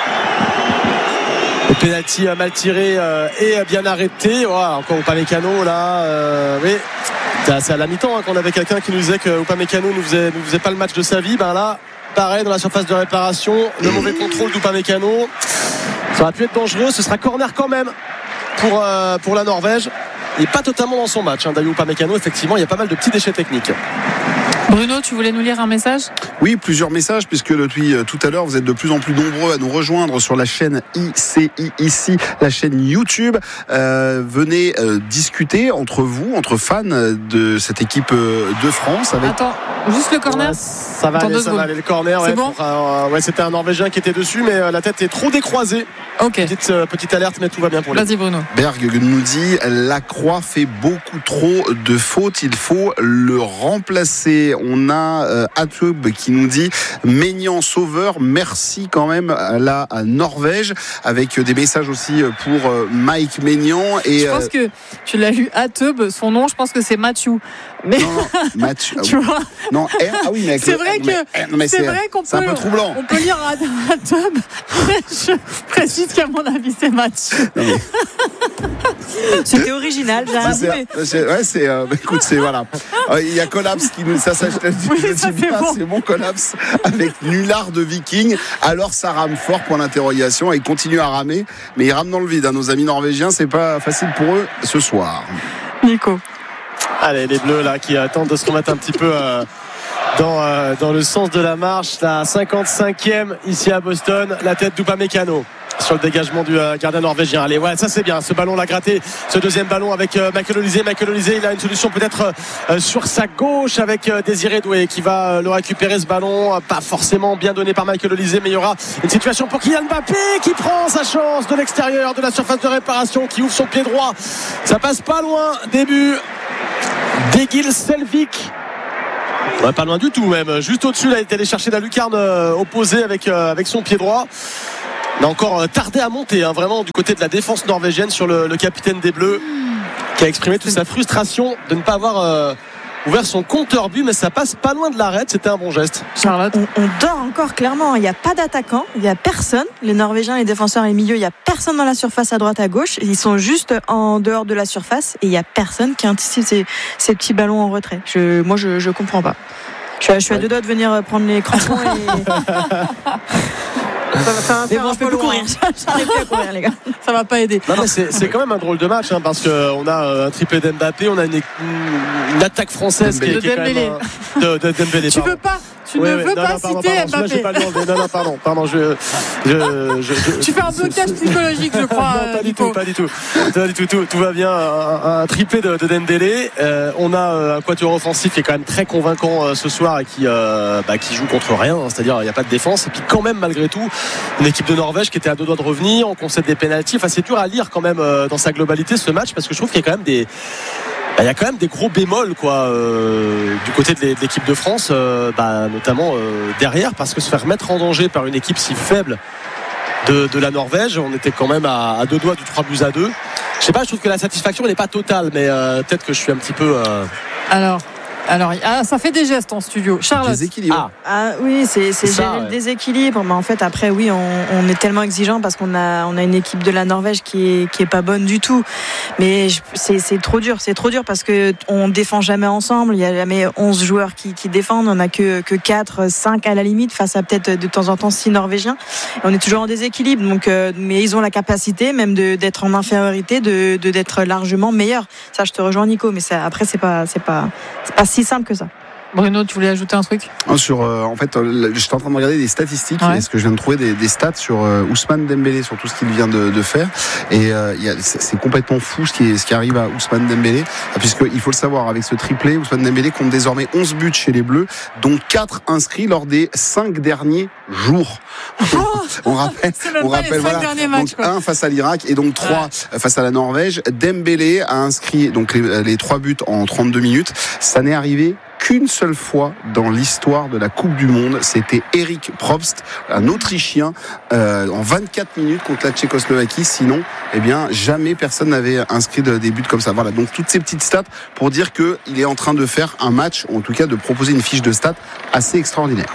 Le penalty mal tiré euh, et bien arrêté. Oh, encore Upamecano là. Euh, oui. C'est à la mi-temps hein, qu'on avait quelqu'un qui nous disait que Upamecano ne faisait, ne faisait pas le match de sa vie. Ben là, pareil dans la surface de réparation, le mauvais contrôle d'Upamecano. Ça aurait pu être dangereux. Ce sera corner quand même pour, euh, pour la Norvège. Il n'est pas totalement dans son match. Hein, Dayot Upamecano, effectivement, il y a pas mal de petits déchets techniques. Bruno, tu voulais nous lire un message ? Oui, plusieurs messages, puisque depuis tout à l'heure, vous êtes de plus en plus nombreux à nous rejoindre sur la chaîne I C I ici, la chaîne YouTube. Euh, venez euh, discuter entre vous, entre fans de cette équipe de France. Avec... Attends, juste le corner. Ouais, ça va, aller, ça va aller, le corner. C'est ouais, bon pour, euh, ouais, c'était un Norvégien qui était dessus, mais euh, la tête est trop décroisée. Ok. Petite, euh, petite alerte, mais tout va bien pour lui. Vas-y Bruno. Berg nous dit Lacroix fait beaucoup trop de fautes, il faut le remplacer. On a euh, Atub qui nous dit Maignan sauveur, merci quand même à la à Norvège, avec des messages aussi pour euh, Mike Maignan. Et, je pense euh, que tu l'as lu Atub, son nom je pense que c'est Mathieu. Mais non, non, Mathieu. Tu ah, vois non, R, ah oui, mais c'est vrai mais, que non, mais c'est, c'est vrai qu'on c'est peut, un peu troublant. On peut lire Atub. Je précise qu'à mon avis c'est Mathieu. Non, mais... C'était original, j'ai un c'est, c'est, c'est, ouais, c'est euh, écoute, c'est voilà. Il y a Collapse qui nous ça ça je te dis, oui, je ça dis pas, bon. C'est bon Collapse avec Nullard de Viking. Alors ça rame fort pour l'interrogation et il continue à ramer, mais il rame dans le vide. Hein. Nos amis norvégiens, c'est pas facile pour eux ce soir. Nico. Allez, les Bleus là qui attendent de se remettre un petit peu euh, dans, euh, dans le sens de la marche. La cinquante-cinquième ici à Boston, la tête d'Upamecano. sur le dégagement du euh, gardien norvégien. Allez, ouais, ça c'est bien. Ce ballon l'a gratté. Ce deuxième ballon avec euh, Michael Olise. Michael Olise, il a une solution peut-être euh, sur sa gauche avec euh, Désiré Doué qui va euh, le récupérer ce ballon. Euh, pas forcément bien donné par Michael Olise, mais il y aura une situation pour Kylian Mbappé qui prend sa chance de l'extérieur de la surface de réparation, qui ouvre son pied droit. Ça passe pas loin. Début d'Egil Selvik. Ouais, pas loin du tout même, juste au-dessus, il a été allé chercher la lucarne euh, opposée avec, euh, avec son pied droit. Il a encore euh, tardé à monter hein, vraiment du côté de la défense norvégienne sur le, le capitaine des Bleus qui a exprimé toute sa frustration de ne pas avoir euh, ouvert son compteur but, mais ça passe pas loin de l'arrêt. C'était un bon geste. Charlotte, on, on dort encore clairement, il n'y a pas d'attaquant, il n'y a personne, les Norvégiens, les défenseurs et les milieux, il n'y a personne dans la surface à droite à gauche, ils sont juste en dehors de la surface et il n'y a personne qui anticipe ces, ces petits ballons en retrait. Je, moi je, je comprends pas. Je, je suis à deux doigts de venir prendre les crampons et... Ça va faire un mais bon, je peux plus courir. J'arrive plus à courir, les gars. Ça va pas aider. Non, mais c'est, c'est quand même un drôle de match hein, parce qu'on a un triplé d'Mbappé, on a une, une attaque française qui, qui est quand même un, de, de Dembélé. Tu veux pas Tu ouais, ne ouais, veux non, pas non, pardon, citer pardon, Mbappé. Pas non, non, pardon, pardon. Je, je, je, je, tu fais un blocage psychologique, je crois. Non, pas du tout, pas du tout. Pas du tout, tout, tout va bien. Un, un triplé de, de Dembélé. Euh, on a un quatuor offensif qui est quand même très convaincant euh, ce soir et qui, euh, bah, qui joue contre rien. Hein, c'est-à-dire il n'y a pas de défense. Et puis quand même, malgré tout, une équipe de Norvège qui était à deux doigts de revenir, on concède des pénaltys. Enfin, c'est dur à lire quand même euh, dans sa globalité ce match parce que je trouve qu'il y a quand même des il y a quand même des gros bémols quoi, euh, du côté de l'équipe de France, euh, bah, notamment euh, derrière, parce que se faire mettre en danger par une équipe si faible de, de la Norvège, on était quand même à, à deux doigts du trois buts à deux. Je sais pas, je trouve que la satisfaction n'est pas totale, mais euh, peut-être que je suis un petit peu... Euh... Alors Alors, ah, ça fait des gestes en studio. Charlotte. Déséquilibre. Ah, ah oui, c'est, c'est, c'est gérer ça, ouais. Le déséquilibre. Mais en fait, après, oui, on, on est tellement exigeant parce qu'on a, on a une équipe de la Norvège qui est, qui est pas bonne du tout. Mais je, c'est, c'est trop dur. C'est trop dur parce que on défend jamais ensemble. Il y a jamais onze joueurs qui, qui défendent. On a que, que quatre, cinq à la limite face à peut-être de temps en temps six Norvégiens. Et on est toujours en déséquilibre. Donc, euh, mais ils ont la capacité même de, d'être en infériorité, de, de, d'être largement meilleurs. Ça, je te rejoins, Nico. Mais ça, après, c'est pas, c'est pas, c'est pas si simple que ça. Bruno, tu voulais ajouter un truc ? Sur, euh, en fait, euh, j'étais en train de regarder des statistiques ouais. et ce que je viens de trouver des, des stats sur euh, Ousmane Dembélé, sur tout ce qu'il vient de, de faire. Et euh, y a, c'est, c'est complètement fou ce qui, est, ce qui arrive à Ousmane Dembélé, puisqu'il faut le savoir, avec ce triplé, Ousmane Dembélé compte désormais onze buts chez les Bleus, dont quatre inscrits lors des cinq derniers jours. Oh on rappelle, on rappelle voilà, matchs, donc un face à l'Irak et donc trois ouais. face à la Norvège. Dembélé a inscrit donc les, les trois buts en trente-deux minutes. Ça n'est arrivé qu'une seule fois dans l'histoire de la Coupe du Monde, c'était Erik Probst, un Autrichien, euh, en vingt-quatre minutes contre la Tchécoslovaquie. Sinon, eh bien, jamais personne n'avait inscrit de, des buts comme ça. Voilà, donc toutes ces petites stats pour dire qu'il est en train de faire un match, ou en tout cas de proposer une fiche de stats assez extraordinaire.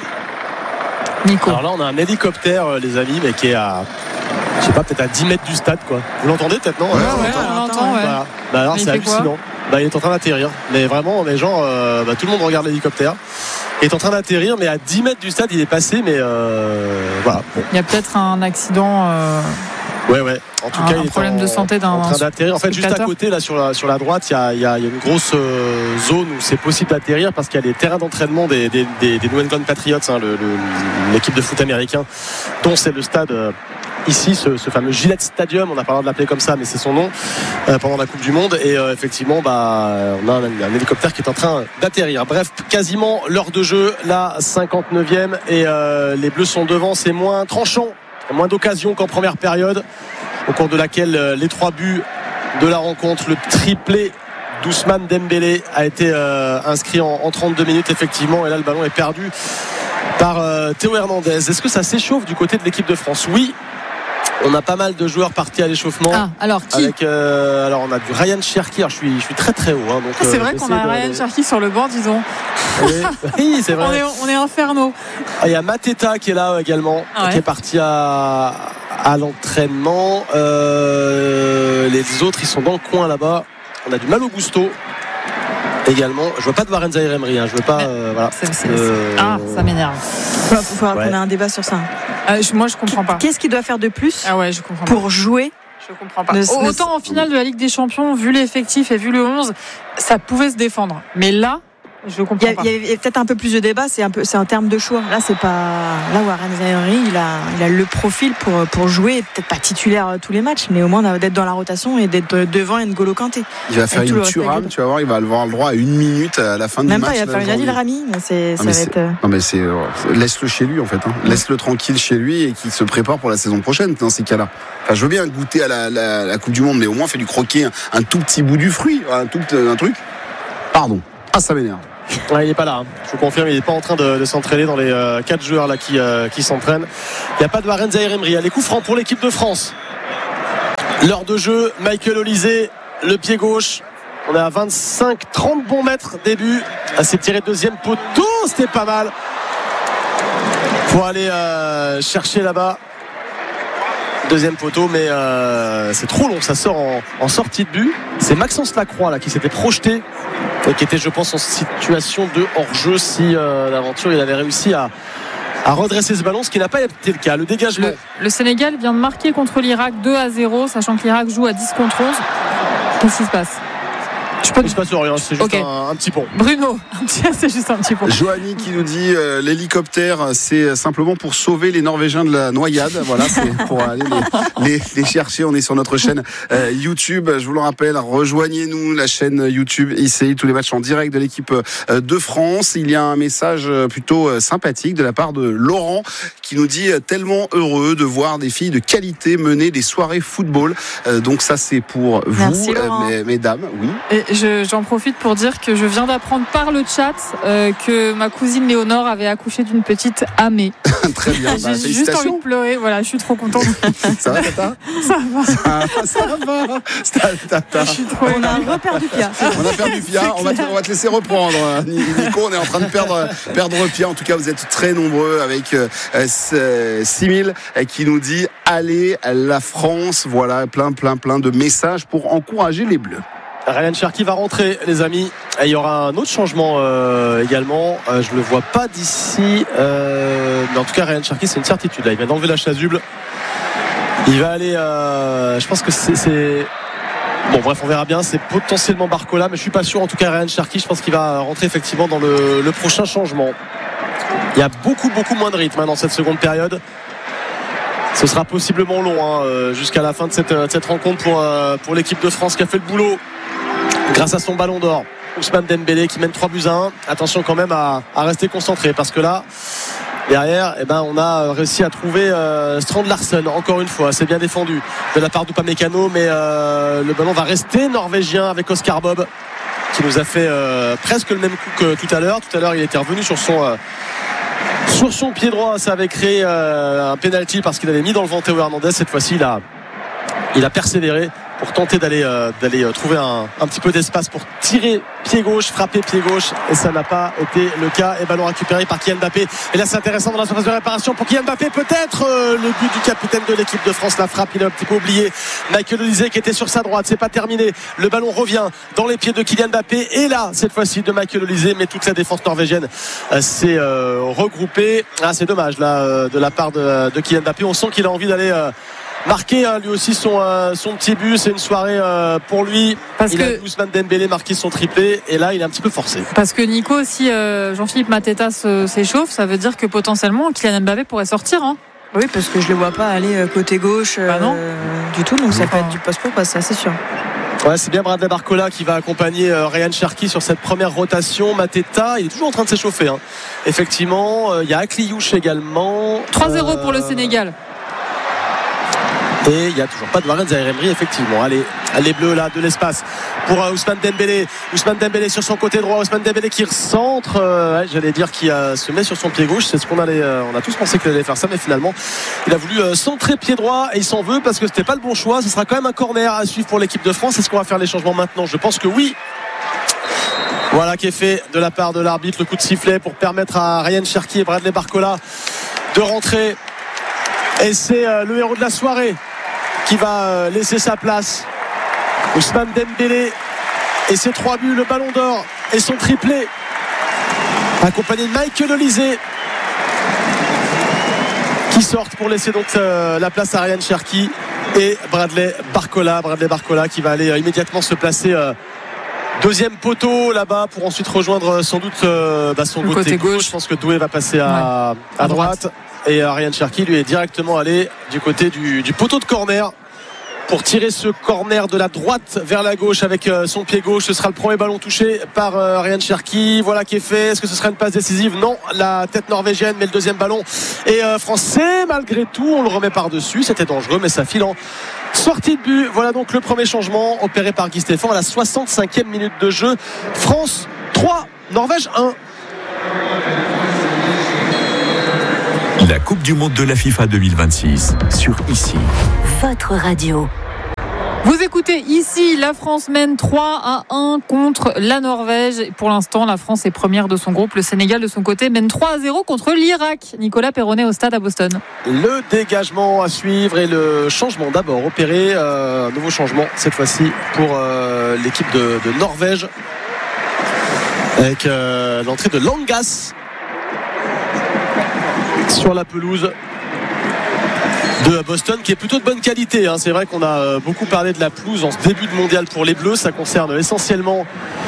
Nico. Alors là, on a un hélicoptère, les amis, mais qui est à, je sais pas, peut-être à dix mètres du stade, quoi. Vous l'entendez peut-être, non? Ouais, ouais, ouais, on l'entend, ouais. Voilà. Bah alors, mais c'est hallucinant. Bah, il est en train d'atterrir, mais vraiment les gens, euh, bah, tout le monde regarde l'hélicoptère. Il est en train d'atterrir, mais à dix mètres du stade il est passé, mais euh, voilà. Bon. Il y a peut-être un accident. Euh... Ouais, ouais. En tout un, cas, un il est problème en, de santé d'un. En train d'atterrir. En fait, juste à côté, là, sur la sur la droite, il y a il y a, il y a une grosse euh, zone où c'est possible d'atterrir parce qu'il y a les terrains d'entraînement des des des, des New England Patriots, hein, le, le, l'équipe de foot américain, dont c'est le stade. Euh, Ici, ce, ce fameux Gillette Stadium, on a pas le droit de l'appeler comme ça, mais c'est son nom, euh, pendant la Coupe du Monde. Et euh, effectivement, bah, on a un, un hélicoptère qui est en train d'atterrir. Bref, quasiment l'heure de jeu, la cinquante-neuvième, et euh, les Bleus sont devant. C'est moins tranchant, moins d'occasions qu'en première période, au cours de laquelle euh, les trois buts de la rencontre, le triplé d'Ousmane Dembélé a été euh, inscrit en, en trente-deux minutes, effectivement. Et là, le ballon est perdu par euh, Théo Hernandez. Est-ce que ça s'échauffe du côté de l'équipe de France ? Oui. On a pas mal de joueurs partis à l'échauffement. Ah, alors qui avec, euh, alors on a du Ryan Cherki. Alors je suis, je suis très très haut. Hein, donc, c'est euh, vrai qu'on a de, Ryan de... Cherki sur le banc, disons. Oui, oui c'est vrai. on, est, on est infernaux. Ah, il y a Mateta qui est là également, ah ouais. qui est parti à, à l'entraînement. Euh, les autres, ils sont dans le coin là-bas. On a du Malo Gusto également. Je vois pas de Warren Zaïre-Emery. Hein. Je veux pas. Euh, voilà. C'est, c'est, euh... Ah, ça m'énerve. Il faudra ouais. qu'on ait un débat sur ça. Euh, moi, je comprends pas. Qu'est-ce qu'il doit faire de plus ah ouais, je comprends pour pas. jouer? Je comprends pas. Ne, Autant ne... en finale de la Ligue des Champions, vu l'effectif et vu le onze, ça pouvait se défendre. Mais là, Je comprends il y a, pas. Il y a peut-être un peu plus de débat, c'est un peu, c'est en termes de choix. Là, c'est pas là où Warren Zaïre, il a, il a le profil pour pour jouer, peut-être pas titulaire tous les matchs, mais au moins d'être dans la rotation et d'être devant N'Golo Kanté. Il va faire une Thuram, tu vas voir, il va avoir le droit à une minute à la fin du Même match. Même pas, il va faire une Adil Rami, c'est, ça non, va c'est, être. Non mais c'est, laisse-le chez lui en fait, hein. Laisse-le tranquille chez lui et qu'il se prépare pour la saison prochaine dans ces cas-là. Enfin, je veux bien goûter à la, la, la Coupe du Monde, mais au moins fais du croquer un, un tout petit bout du fruit, un tout un truc. Pardon. Ah, ça m'énerve. Ouais, il n'est pas là, hein. Je vous confirme, il n'est pas en train de, de s'entraîner dans les euh, quatre joueurs là qui, euh, qui s'entraînent. Il n'y a pas de Warren Zaïre-Emery. Les coups francs pour l'équipe de France. L'heure de jeu, Michael Olysée, le pied gauche. On est à vingt-cinq trente bons mètres début. Ah, c'est tiré deuxième poteau, c'était pas mal. Pour aller euh, chercher là-bas. Deuxième poteau, mais euh, c'est trop long, ça sort en, en sortie de but. C'est Maxence Lacroix là qui s'était projeté et qui était, je pense, en situation de hors-jeu si euh, d'aventure il avait réussi à, à redresser ce ballon, ce qui n'a pas été le cas. Le dégagement. Le, le Sénégal vient de marquer contre l'Irak deux à zéro, sachant que l'Irak joue à dix contre onze. Qu'est-ce qui se passe? Je peux... Il se passe rien, c'est juste okay. un, un petit pont. Bruno, c'est juste un petit pont. Joanie qui nous dit euh, l'hélicoptère, c'est simplement pour sauver les Norvégiens de la noyade. Voilà, c'est pour aller les, les, les chercher. On est sur notre chaîne euh, YouTube. Je vous le rappelle, rejoignez-nous la chaîne YouTube I C I, tous les matchs en direct de l'équipe euh, de France. Il y a un message plutôt euh, sympathique de la part de Laurent qui nous dit euh, tellement heureux de voir des filles de qualité mener des soirées football. Euh, donc ça, c'est pour vous, Merci, euh, mesdames. Oui. Et Je, j'en profite pour dire que je viens d'apprendre par le chat euh, que ma cousine Léonore avait accouché d'une petite Amé. Très bien. J'ai bah, juste envie de pleurer. Voilà, je suis trop contente. Ça va, Tata? Ça va. Ça, ça va. Tata. Je suis trop on a perdu Pia. On a perdu Pia. On va, te, on va te laisser reprendre. Nico, on est en train de perdre, perdre Pia. En tout cas, vous êtes très nombreux avec euh, six mille qui nous dit allez la France. Voilà, plein, plein, plein de messages pour encourager les Bleus. Ryan Cherki va rentrer, les amis. Et il y aura un autre changement euh, également. Euh, je ne le vois pas d'ici. Euh, mais en tout cas, Ryan Cherki, c'est une certitude. Là, il vient d'enlever la chasuble. Il va aller. Euh, je pense que c'est, c'est. Bon, bref, on verra bien. C'est potentiellement Barcola, mais je suis pas sûr. En tout cas, Ryan Cherki, je pense qu'il va rentrer effectivement dans le, le prochain changement. Il y a beaucoup, beaucoup moins de rythme hein, dans cette seconde période. Ce sera possiblement long hein, jusqu'à la fin de cette, de cette rencontre pour, euh, pour l'équipe de France qui a fait le boulot grâce à son ballon d'or. Ousmane Dembélé qui mène trois buts à un. Attention quand même à, à rester concentré parce que là derrière eh ben, on a réussi à trouver euh, Strand Larsen encore une fois. C'est bien défendu de la part d'Upamecano, mais euh, le ballon va rester norvégien avec Oscar Bob qui nous a fait euh, presque le même coup que tout à l'heure. Tout à l'heure il était revenu sur son euh, sur son pied droit. Ça avait créé euh, un penalty parce qu'il avait mis dans le vent Théo Hernandez. Cette fois-ci il a, il a persévéré pour tenter d'aller, euh, d'aller trouver un, un petit peu d'espace pour tirer pied gauche, frapper pied gauche, et ça n'a pas été le cas. Et ballon récupéré par Kylian Mbappé, et là c'est intéressant dans la surface de réparation pour Kylian Mbappé, peut-être euh, le but du capitaine de l'équipe de France. La frappe, il a un petit peu oublié Michael Olysée qui était sur sa droite. C'est pas terminé, le ballon revient dans les pieds de Kylian Mbappé, et là cette fois-ci de Michael Olysée, mais toute la défense norvégienne euh, s'est euh, regroupée. Ah, c'est dommage là euh, de la part de, de Kylian Mbappé. On sent qu'il a envie d'aller euh, marquer hein, lui aussi son, euh, son petit but. C'est une soirée euh, pour lui. Parce il que a Ousmane Dembélé marqué son triplé, et là il est un petit peu forcé. Parce que Nico, si euh, Jean-Philippe Mateta se, s'échauffe, ça veut dire que potentiellement Kylian Mbappé pourrait sortir hein. Oui, parce que je le vois pas aller côté gauche euh, bah non. du tout, donc ça peut être du poste pour passe, c'est sûr. Ouais, c'est bien Bradley Barcola qui va accompagner euh, Ryan Cherki sur cette première rotation. Mateta, il est toujours en train de s'échauffer hein. Effectivement, il euh, y a Akliouche également. trois zéro euh... pour le Sénégal. Et il n'y a toujours pas de Warren Zaïre-Emery, effectivement. Allez, les Bleus là, de l'espace pour euh, Ousmane Dembélé. Ousmane Dembélé sur son côté droit. Ousmane Dembélé qui recentre. Euh, ouais, j'allais dire qu'il euh, se met sur son pied gauche. C'est ce qu'on allait. Euh, on a tous pensé qu'il allait faire ça, mais finalement, il a voulu euh, centrer pied droit et il s'en veut parce que c'était pas le bon choix. Ce sera quand même un corner à suivre pour l'équipe de France. Est-ce qu'on va faire les changements maintenant? Je pense que oui. Voilà qui est fait de la part de l'arbitre. Le coup de sifflet pour permettre à Ryan Cherki et Bradley Barcola de rentrer. Et c'est euh, le héros de la soirée qui va laisser sa place. Ousmane Dembélé et ses trois buts, le ballon d'or et son triplé, accompagné de Michael Olysée qui sortent pour laisser donc euh, la place à Ryan Cherki et Bradley Barcola. Bradley Barcola qui va aller euh, immédiatement se placer euh, Deuxième poteau là-bas pour ensuite rejoindre sans doute euh, bah, son côté, côté gauche. gauche. Je pense que Doué va passer à, ouais. à, à droite. droite. Et Ryan Cherki lui est directement allé du côté du, du poteau de corner pour tirer ce corner de la droite vers la gauche avec son pied gauche. Ce sera le premier ballon touché par Ryan Cherki. Voilà qui est fait. Est-ce que ce sera une passe décisive? Non, la tête norvégienne, mais le deuxième ballon est français malgré tout. On le remet par-dessus. C'était dangereux, mais ça file en sortie de but. Voilà donc le premier changement opéré par Guy Stéphane à la soixante-cinquième minute de jeu. France trois, Norvège un. La Coupe du Monde de la FIFA deux mille vingt-six sur Ici. Votre radio. Vous écoutez Ici, la France mène trois à un contre la Norvège. Pour l'instant, la France est première de son groupe. Le Sénégal, de son côté, mène trois à zéro contre l'Irak. Nicolas Perronnet au stade à Boston. Le dégagement à suivre et le changement d'abord opéré. Euh, nouveau changement cette fois-ci pour euh, l'équipe de, de Norvège. Avec euh, l'entrée de Langas sur la pelouse de Boston, qui est plutôt de bonne qualité, hein. C'est vrai qu'on a beaucoup parlé de la pelouse en ce début de mondial pour les Bleus. Ça concerne essentiellement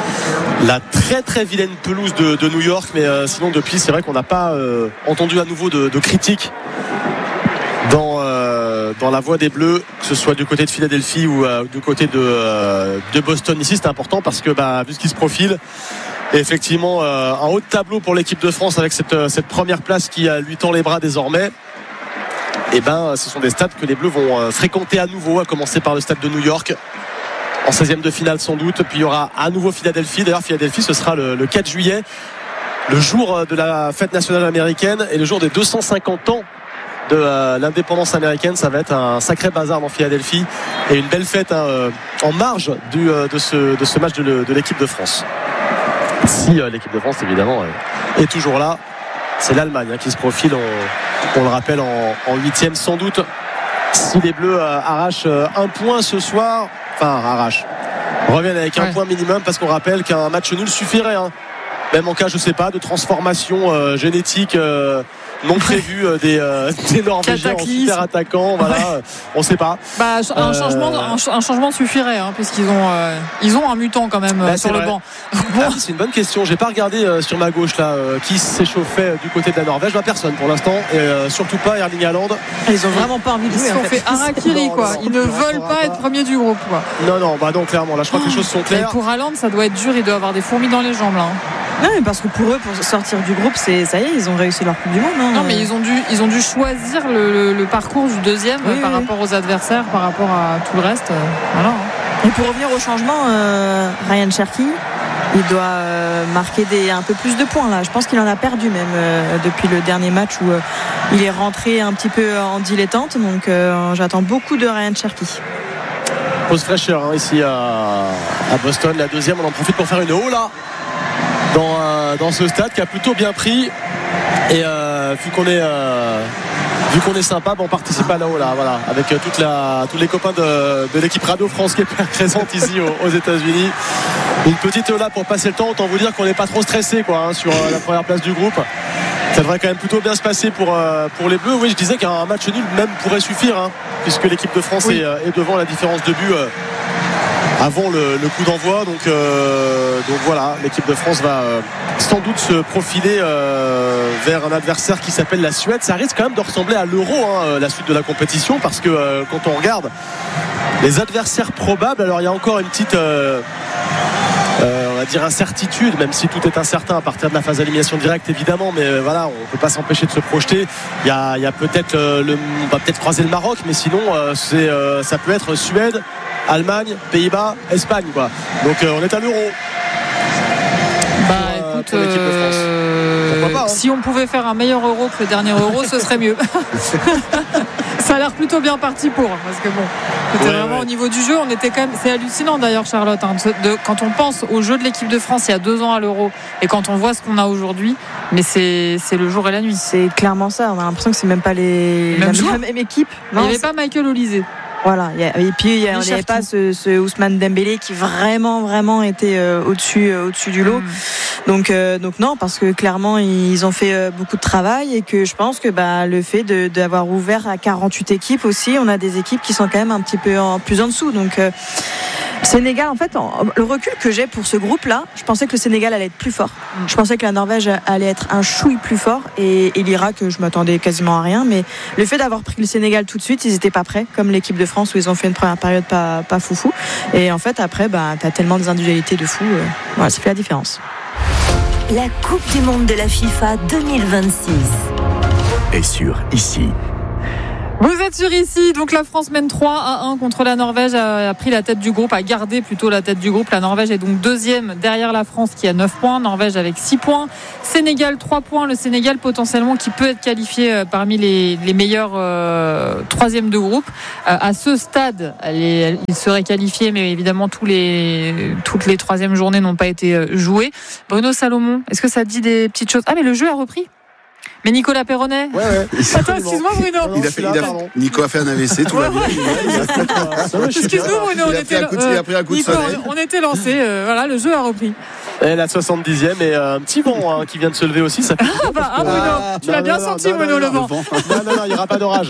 la très très vilaine pelouse de, de New York, mais euh, sinon depuis c'est vrai qu'on n'a pas euh, entendu à nouveau de, de critiques dans, euh, dans la voix des Bleus, que ce soit du côté de Philadelphie ou euh, du côté de, euh, de Boston. Ici c'est important parce que bah, vu ce qui se profile, et effectivement euh, un haut de tableau pour l'équipe de France avec cette, cette première place qui lui tend les bras désormais. Et ben ce sont des stades que les Bleus vont euh, fréquenter à nouveau, à commencer par le stade de New York en seizième de finale sans doute. Puis il y aura à nouveau Philadelphie. D'ailleurs Philadelphie ce sera le, le quatre juillet, le jour de la fête nationale américaine et le jour des deux cent cinquante ans de euh, l'indépendance américaine. Ça va être un sacré bazar dans Philadelphie et une belle fête hein, euh, en marge du, euh, de, ce, de ce match de, le, de l'équipe de France. Si euh, l'équipe de France évidemment euh, est toujours là, c'est l'Allemagne hein, qui se profile, on, on le rappelle en huitième sans doute. Si les Bleus euh, arrachent euh, un point ce soir, enfin arrachent, reviennent avec ouais. un point minimum, parce qu'on rappelle qu'un match nul suffirait hein. Même en cas je sais pas de transformation euh, génétique euh, non prévu euh, des, euh, des Norvégiens en super attaquants, voilà, ouais. On sait pas. Bah, un, euh... changement, un, un changement suffirait, hein, puisqu'ils ont, euh, ils ont un mutant quand même euh, bah, sur le vrai. banc. Bon. Ah, c'est une bonne question. J'ai pas regardé euh, sur ma gauche là euh, qui s'échauffait du côté de la Norvège. Bah, personne pour l'instant, et euh, surtout pas Erling Haaland. Ils ont vraiment pas envie de jouer. Ils se sont fait harakiri quoi. Ils ne veulent pas être premiers du groupe quoi. Non non, bah non clairement. Là, je crois oh. que les choses sont claires. Et pour Haaland, ça doit être dur. Il doit avoir des fourmis dans les jambes là. Hein. Non, mais parce que pour eux, pour sortir du groupe, c'est ça y est, ils ont réussi leur Coupe du Monde. Hein. Non, mais ils ont dû, ils ont dû choisir le, le, le parcours du deuxième oui, par oui. rapport aux adversaires, par rapport à tout le reste. Euh, voilà. Et pour revenir au changement, euh, Ryan Cherki, il doit euh, marquer des, un peu plus de points là. Je pense qu'il en a perdu même euh, depuis le dernier match où euh, il est rentré un petit peu en dilettante. Donc euh, j'attends beaucoup de Ryan Cherki. Pause fraîcheur hein, ici à, à Boston. La deuxième, on en profite pour faire une haut là. Dans, euh, dans ce stade qui a plutôt bien pris et euh, vu qu'on est euh, vu qu'on est sympa, bon, on participe à là-haut là, voilà, avec euh, toute la, tous les copains de, de l'équipe Radio France qui est présente ici aux, aux États-Unis. Une petite là pour passer le temps. Autant vous dire qu'on n'est pas trop stressé quoi hein, sur euh, la première place du groupe. Ça devrait quand même plutôt bien se passer pour, euh, pour les Bleus. Oui, je disais qu'un match nul même pourrait suffire hein, puisque l'équipe de France oui. est, est devant. La différence de but euh, avant le, le coup d'envoi, donc, euh, donc voilà, l'équipe de France va euh, sans doute se profiler euh, vers un adversaire qui s'appelle la Suède. Ça risque quand même de ressembler à l'Euro hein, la suite de la compétition, parce que euh, quand on regarde les adversaires probables, alors il y a encore une petite euh, euh, on va dire incertitude, même si tout est incertain à partir de la phase d'élimination directe évidemment, mais euh, voilà, on ne peut pas s'empêcher de se projeter. Il y a, il y a peut-être euh, le, on va peut-être croiser le Maroc, mais sinon euh, c'est, euh, ça peut être Suède, Allemagne, Pays-Bas, Espagne quoi. Donc euh, on est à l'Euro. Bah pour, écoute, euh, euh, pas, hein. Si on pouvait faire un meilleur Euro que le dernier Euro, ce serait mieux. Ça a l'air plutôt bien parti pour, parce que bon, c'était ouais, vraiment ouais. au niveau du jeu, on était quand même. C'est hallucinant d'ailleurs, Charlotte, hein, de, quand on pense au jeu de l'équipe de France il y a deux ans à l'Euro et quand on voit ce qu'on a aujourd'hui, mais c'est, c'est le jour et la nuit. C'est clairement ça. On a l'impression que c'est même pas les même la même équipe. Non, il n'y avait pas Michael Olise. Voilà, et puis il n'y avait pas ce, ce Ousmane Dembélé qui vraiment vraiment était euh, au-dessus, euh, au-dessus du lot. Mmh. Donc, euh, donc non, parce que clairement ils ont fait euh, beaucoup de travail et que je pense que bah, le fait de, d'avoir ouvert à quarante-huit équipes aussi, on a des équipes qui sont quand même un petit peu en, plus en dessous. Donc euh, Sénégal, en fait, le recul que j'ai pour ce groupe-là, je pensais que le Sénégal allait être plus fort. Je pensais que la Norvège allait être un chouille plus fort et, et l'Irak, je m'attendais quasiment à rien. Mais le fait d'avoir pris le Sénégal tout de suite, ils n'étaient pas prêts, comme l'équipe de France où ils ont fait une première période pas, pas foufou. Et en fait, après, bah, tu as tellement des individualités de fou. Euh, voilà, ça fait la différence. La Coupe du Monde de la FIFA deux mille vingt-six est sur ici. Vous êtes sur ici, donc la France mène trois à un contre la Norvège, a pris la tête du groupe, a gardé plutôt la tête du groupe. La Norvège est donc deuxième derrière la France qui a neuf points, Norvège avec six points, Sénégal trois points, le Sénégal potentiellement qui peut être qualifié parmi les, les meilleurs euh, troisième de groupe. Euh, à ce stade, les, il serait qualifié, mais évidemment tous les, toutes les troisièmes journées n'ont pas été jouées. Bruno Salomon, est-ce que ça te dit des petites choses ? Ah mais le jeu a repris. Mais Nicolas Perronnet. Ouais, ouais. Attends, excuse-moi Bruno. Non, il a fait, il a, Nico a fait un A V C, tout va bien. Excuse-nous Bruno, on était, euh, Nico, on était lancé. Euh, voilà, le jeu a repris. Et la soixante-dixième et euh, un petit vent hein, qui vient de se lever aussi. Ça fait ah bah ah, Bruno, ah, tu l'as bien non, senti non, Bruno non, le vent. Non non non, il n'y aura pas d'orage.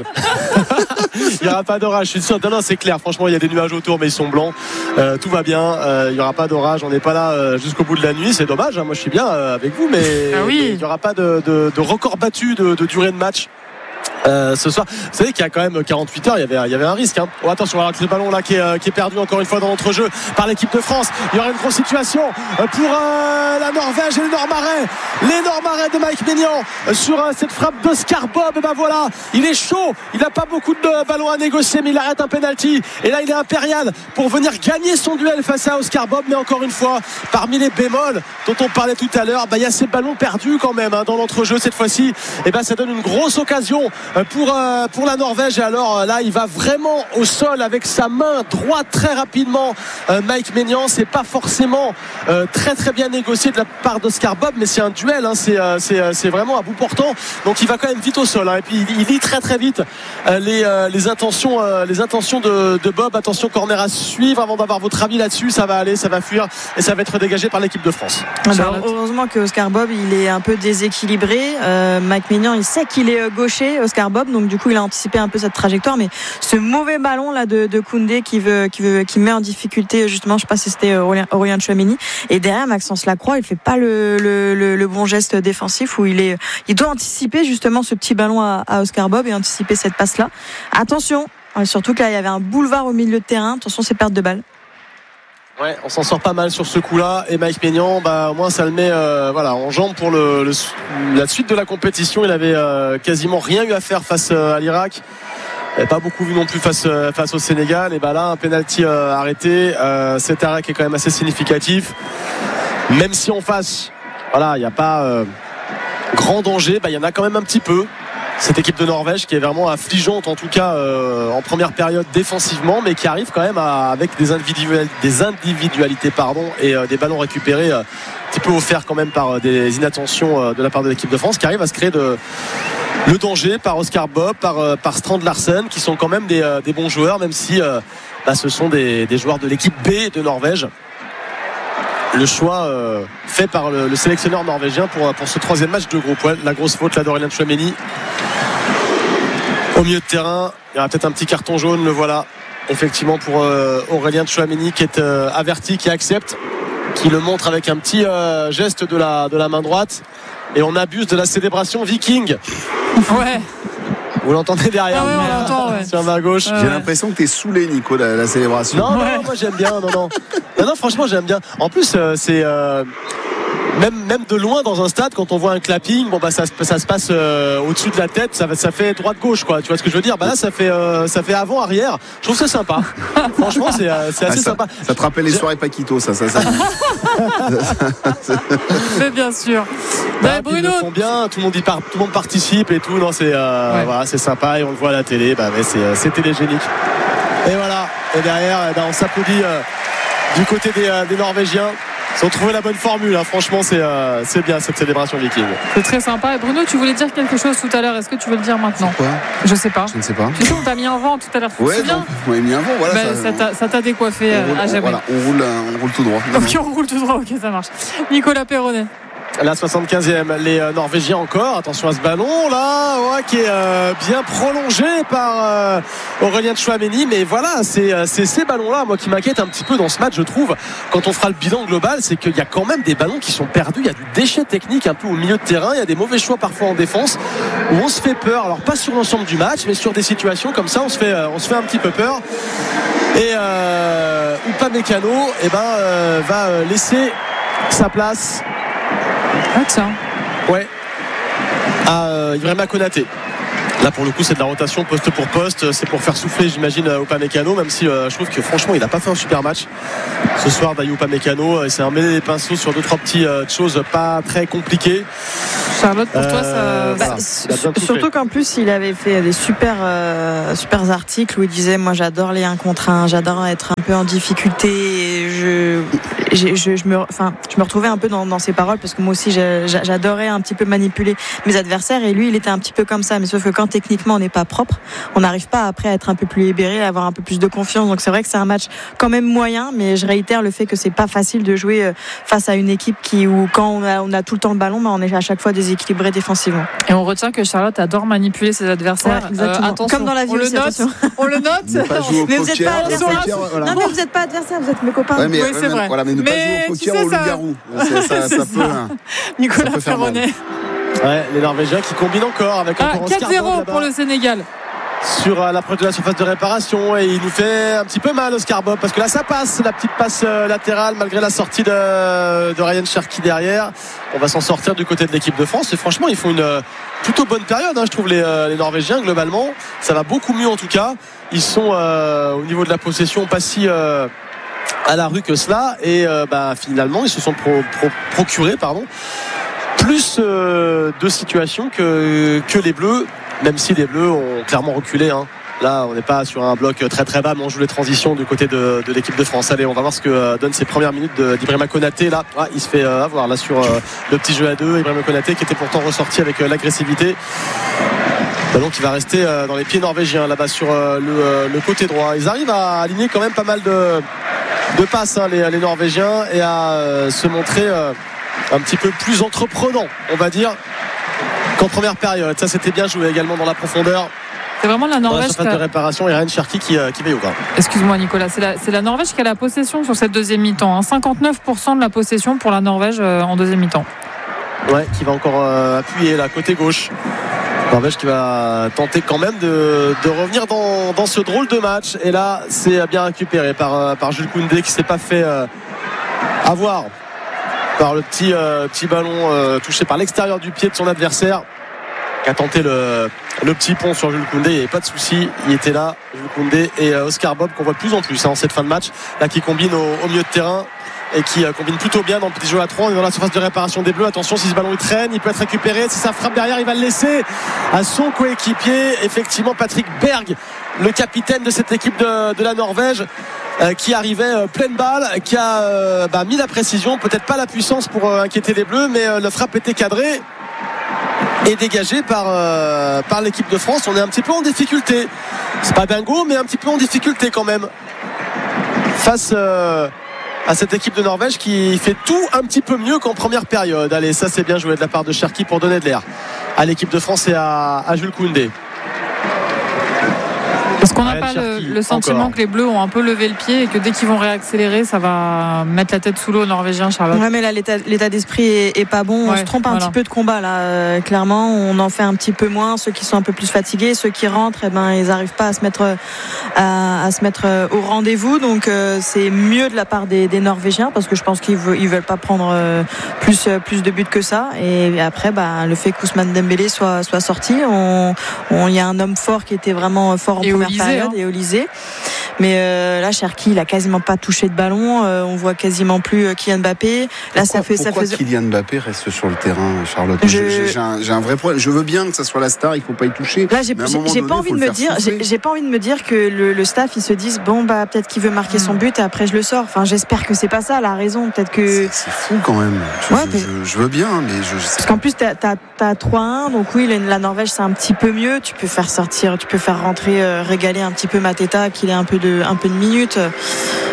Il n'y aura pas d'orage. Je suis sûr. Non non, c'est clair. Franchement, il y a des nuages autour, mais ils sont blancs. Euh, tout va bien. Euh, il n'y aura pas d'orage. On n'est pas là euh, jusqu'au bout de la nuit. C'est dommage. Hein. Moi, je suis bien euh, avec vous, mais ah oui. il n'y aura pas de, de, de record battu de, de durée de match. Euh, ce soir, vous savez qu'il y a quand même quarante-huit heures, il y avait, il y avait un risque. Hein. Oh, attention, alors que le ballon là qui est, euh, qui est perdu encore une fois dans l'entrejeu par l'équipe de France. Il y aura une grosse situation pour euh, la Norvège et les Nord-Marais. Les Nord-Marais de Mike Maignan sur euh, cette frappe d'Oscar Bob. Et ben voilà, il est chaud. Il n'a pas beaucoup de ballons à négocier, mais il arrête un penalty. Et là, il est impérial pour venir gagner son duel face à Oscar Bob. Mais encore une fois, parmi les bémols dont on parlait tout à l'heure, bah, il y a ces ballons perdus quand même hein, dans l'entrejeu cette fois-ci. Et ben ça donne une grosse occasion pour, euh, pour la Norvège. Et alors là il va vraiment au sol avec sa main droite très rapidement. euh, Mike Maignan, c'est pas forcément euh, très très bien négocié de la part d'Oscar Bob, mais c'est un duel hein, c'est, euh, c'est, euh, c'est vraiment à bout portant, donc il va quand même vite au sol hein. Et puis il, il lit très très vite euh, les, euh, les intentions, euh, les intentions de, de Bob. Attention, corner à suivre. Avant d'avoir votre avis là-dessus, ça va aller, ça va fuir et ça va être dégagé par l'équipe de France. Alors, heureusement que Oscar Bob il est un peu déséquilibré. euh, Mike Maignan il sait qu'il est gaucher, Oscar Bob, donc du coup il a anticipé un peu cette trajectoire, mais ce mauvais ballon là de, de Koundé qui veut, qui veut, qui met en difficulté justement, je sais pas si c'était Aurélien, Aurélien Tchouameni, et derrière Maxence Lacroix il fait pas le, le, le, le bon geste défensif où il est, il doit anticiper justement ce petit ballon à, à Oscar Bob et anticiper cette passe là. Attention, surtout que là il y avait un boulevard au milieu de terrain, attention c'est perte de balle. Ouais, on s'en sort pas mal sur ce coup-là. Et Mike Maignan, bah, au moins ça le met euh, voilà, en jambe pour le, le, la suite de la compétition. Il avait euh, quasiment rien eu à faire face euh, à l'Irak. Il n'avait pas beaucoup vu non plus face, euh, face au Sénégal. Et bah là, un penalty euh, arrêté. Euh, cet arrêt qui est quand même assez significatif. Même si en face, voilà, il n'y a pas euh, grand danger, bah, il y en a quand même un petit peu. Cette équipe de Norvège qui est vraiment affligeante en tout cas euh, en première période défensivement, mais qui arrive quand même à, avec des, individualités, des individualités pardon, et euh, des ballons récupérés euh, un petit peu offerts quand même par euh, des inattentions euh, de la part de l'équipe de France, qui arrive à se créer de, le danger par Oscar Bob, par, euh, par Strand Larsen, qui sont quand même des, euh, des bons joueurs, même si euh, bah, ce sont des, des joueurs de l'équipe B de Norvège. Le choix euh, fait par le, le sélectionneur norvégien pour, pour ce troisième match de groupe. Ouais, la grosse faute là d'Aurélien Tchouameni au milieu de terrain. Il y aura peut-être un petit carton jaune, le voilà effectivement pour euh, Aurélien Tchouameni qui est euh, averti, qui accepte, qui le montre avec un petit euh, geste de la, de la main droite, et on abuse de la célébration viking. Ouais. Vous l'entendez derrière, ah ouais, on l'entend, ouais. Sur ma gauche. J'ai ouais. l'impression que t'es saoulé, Nico, la, la célébration. Non, ouais. non, moi j'aime bien. Non, non, non, non franchement, j'aime bien. En plus, euh, c'est euh, même, même de loin dans un stade, quand on voit un clapping, bon bah ça, ça se passe euh, au-dessus de la tête, ça, ça fait droite-gauche, quoi. Tu vois ce que je veux dire? Bah là, ça fait, euh, ça fait avant-arrière. Je trouve ça sympa. Franchement, c'est, euh, c'est assez ah, ça, sympa. Ça te rappelle les soirées Paquito, ça, ça, ça. Mais bien sûr. Bah, bah, Bruno, ils le font bien, tout le monde y part, tout le monde participe et tout. Non, c'est, euh, ouais. voilà, c'est sympa et on le voit à la télé. Bah, mais c'est, c'est télégénique. Et voilà. Et derrière, eh ben, on s'applaudit euh, du côté des, euh, des Norvégiens. Ils ont trouvé la bonne formule, hein. Franchement c'est, euh, c'est bien cette célébration viking. C'est très sympa. Et Bruno, tu voulais dire quelque chose tout à l'heure, est-ce que tu veux le dire maintenant? Quoi? Je sais pas. Je ne sais pas. Tu sais, on t'a mis un vent tout à l'heure. Ouais, donc, on m'a mis un vent, voilà. Ben, ça, ça, t'a, ça t'a décoiffé on roule, à jamais. Voilà, on roule, on roule tout droit. Ok, on roule tout droit, ok, ça marche. Nicolas Perronnet. La soixante-quinzième, les euh, Norvégiens encore. Attention à ce ballon là, ouais, qui est euh, bien prolongé par euh, Aurélien Tchouaméni. Mais voilà, c'est, c'est ces ballons-là, moi, qui m'inquiètent un petit peu dans ce match, je trouve. Quand on fera le bilan global, c'est qu'il y a quand même des ballons qui sont perdus. Il y a du déchet technique un peu au milieu de terrain. Il y a des mauvais choix parfois en défense où on se fait peur. Alors pas sur l'ensemble du match, mais sur des situations comme ça, on se fait, on se fait un petit peu peur. Et euh, Upamecano, eh ben, euh, va laisser sa place. Ah tiens. Ouais. À euh, Ibrahima Konaté. Là pour le coup c'est de la rotation poste pour poste, c'est pour faire souffler j'imagine Upamecano, même si euh, je trouve que franchement il n'a pas fait un super match ce soir Dayot Upamecano, et c'est un mêlé des pinceaux sur deux trois petites euh, choses pas très compliquées. Charlotte, pour euh, toi ça... Bah, s- surtout qu'en plus il avait fait des super euh, super articles où il disait moi j'adore les un contre un, j'adore être un peu en difficulté, et je, je, je, je, me, enfin, je me retrouvais un peu dans, dans ses paroles, parce que moi aussi j'adorais un petit peu manipuler mes adversaires, et lui il était un petit peu comme ça, mais sauf que quand techniquement on n'est pas propre, on n'arrive pas après à être un peu plus libéré, à avoir un peu plus de confiance. Donc c'est vrai que c'est un match quand même moyen, mais je réitère le fait que c'est pas facile de jouer face à une équipe qui, où quand on a, on a tout le temps le ballon, mais on est à chaque fois déséquilibré défensivement. Et on retient que Charlotte adore manipuler ses adversaires. Ouais, exactement. Euh, attention, comme dans la vie, on le note. On le note. Mais vous n'êtes pas adversaire. Voilà. Non mais vous n'êtes pas adversaire, vous êtes mes copains. Ouais, mais, oui, c'est ouais, vrai. Voilà, mais ne mais pas jouer au poker ou au loup-garou. Ça, ça, ça, ça peut. Nicolas Ferronnet. Ouais, les Norvégiens qui combinent encore avec ah, quatre zéro pour le Sénégal sur euh, l'approche de la surface de réparation, et il nous fait un petit peu mal Oscar Bob, parce que là ça passe, la petite passe euh, latérale malgré la sortie de, de Ryan Cherki derrière. On va s'en sortir du côté de l'équipe de France, et franchement ils font une euh, plutôt bonne période, hein, je trouve les, euh, les Norvégiens globalement, ça va beaucoup mieux en tout cas. Ils sont euh, au niveau de la possession pas si euh, à la rue que cela, et euh, bah, finalement ils se sont pro, pro, procurés pardon plus euh, de situations que, que les Bleus, même si les Bleus ont clairement reculé, hein. Là on n'est pas sur un bloc très très bas, mais on joue les transitions du côté de, de l'équipe de France. Allez, on va voir ce que euh, donnent ces premières minutes de, d'Ibrahima Konaté. Là ah, il se fait euh, avoir là sur euh, le petit jeu à deux. Ibrahima Konaté qui était pourtant ressorti avec euh, l'agressivité, ballon qui va rester euh, dans les pieds norvégiens là-bas sur euh, le, euh, le côté droit. Ils arrivent à aligner quand même pas mal de, de passes, hein, les, les Norvégiens, et à euh, se montrer euh, un petit peu plus entreprenant, on va dire, qu'en première période. Ça c'était bien joué également dans la profondeur. C'est vraiment la Norvège. Dans la surface de réparation, et Ryan Cherki qui, euh, qui veille au gras. Excuse-moi Nicolas, c'est la, c'est la Norvège qui a la possession sur cette deuxième mi-temps, hein. cinquante-neuf pour cent de la possession pour la Norvège euh, en deuxième mi-temps. Ouais, qui va encore euh, appuyer là, côté gauche. Norvège qui va tenter quand même de, de revenir dans, dans ce drôle de match. Et là, c'est bien récupéré par, par Jules Koundé, qui s'est pas fait euh, avoir par le petit, euh, petit ballon euh, touché par l'extérieur du pied de son adversaire, qui a tenté le, le petit pont sur Jules Koundé. Il n'y avait pas de souci, il était là, Jules Koundé, et euh, Oscar Bob, qu'on voit de plus en plus hein, en cette fin de match, là qui combine au, au milieu de terrain, et qui euh, combine plutôt bien dans le petit jeu à trois. On est dans la surface de réparation des Bleus. Attention, si ce ballon il traîne, il peut être récupéré. Si ça frappe derrière, il va le laisser à son coéquipier, effectivement Patrick Berg, le capitaine de cette équipe de, de la Norvège, euh, qui arrivait euh, pleine balle, qui a euh, bah, mis la précision, peut-être pas la puissance pour euh, inquiéter les Bleus, mais euh, la frappe était cadrée et dégagée par, euh, par l'équipe de France. On est un petit peu en difficulté, c'est pas dingo, mais un petit peu en difficulté quand même face euh, à cette équipe de Norvège qui fait tout un petit peu mieux qu'en première période. Allez, ça c'est bien joué de la part de Cherki pour donner de l'air à l'équipe de France et à, à Jules Koundé. Est-ce qu'on n'a pas le, le sentiment encore que les Bleus ont un peu levé le pied, et que dès qu'ils vont réaccélérer, ça va mettre la tête sous l'eau aux Norvégiens, Charlotte? Ouais, mais là l'état, l'état d'esprit est, est pas bon. Ouais, on se trompe voilà. un petit peu de combat là. Euh, clairement, on en fait un petit peu moins. Ceux qui sont un peu plus fatigués, ceux qui rentrent, eh ben ils n'arrivent pas à se mettre à, à se mettre au rendez-vous. Donc euh, c'est mieux de la part des, des Norvégiens, parce que je pense qu'ils veulent, ils veulent pas prendre euh, plus plus de buts que ça. Et après, bah, le fait qu'Ousmane Dembélé soit soit sorti, on il y a un homme fort qui était vraiment fort en et première Olysée, période, hein. et Olysée. Mais euh, là, Cherki, il a quasiment pas touché de ballon. Euh, on voit quasiment plus euh, Kylian Mbappé. Là, pourquoi, ça fait, pourquoi ça fait. Kylian Mbappé reste sur le terrain, Charlotte? Je... J'ai, j'ai, un, j'ai un vrai problème. Je veux bien que ça soit la star, il faut pas y toucher. Là, j'ai, j'ai, j'ai donné, pas envie de me dire, j'ai, j'ai pas envie de me dire que le, le staff, ils se disent bon bah peut-être qu'il veut marquer son but et après je le sors. Enfin, j'espère que c'est pas ça la raison. Peut-être que. C'est, c'est fou quand même. Je, ouais, je, je, je veux bien, mais je. je Parce qu'en plus, t'as, t'as, t'as trois un, donc oui, la Norvège c'est un petit peu mieux. Tu peux faire sortir, tu peux faire rentrer, euh, régaler un petit peu Mateta, qu'il ait un peu de, un peu de minutes.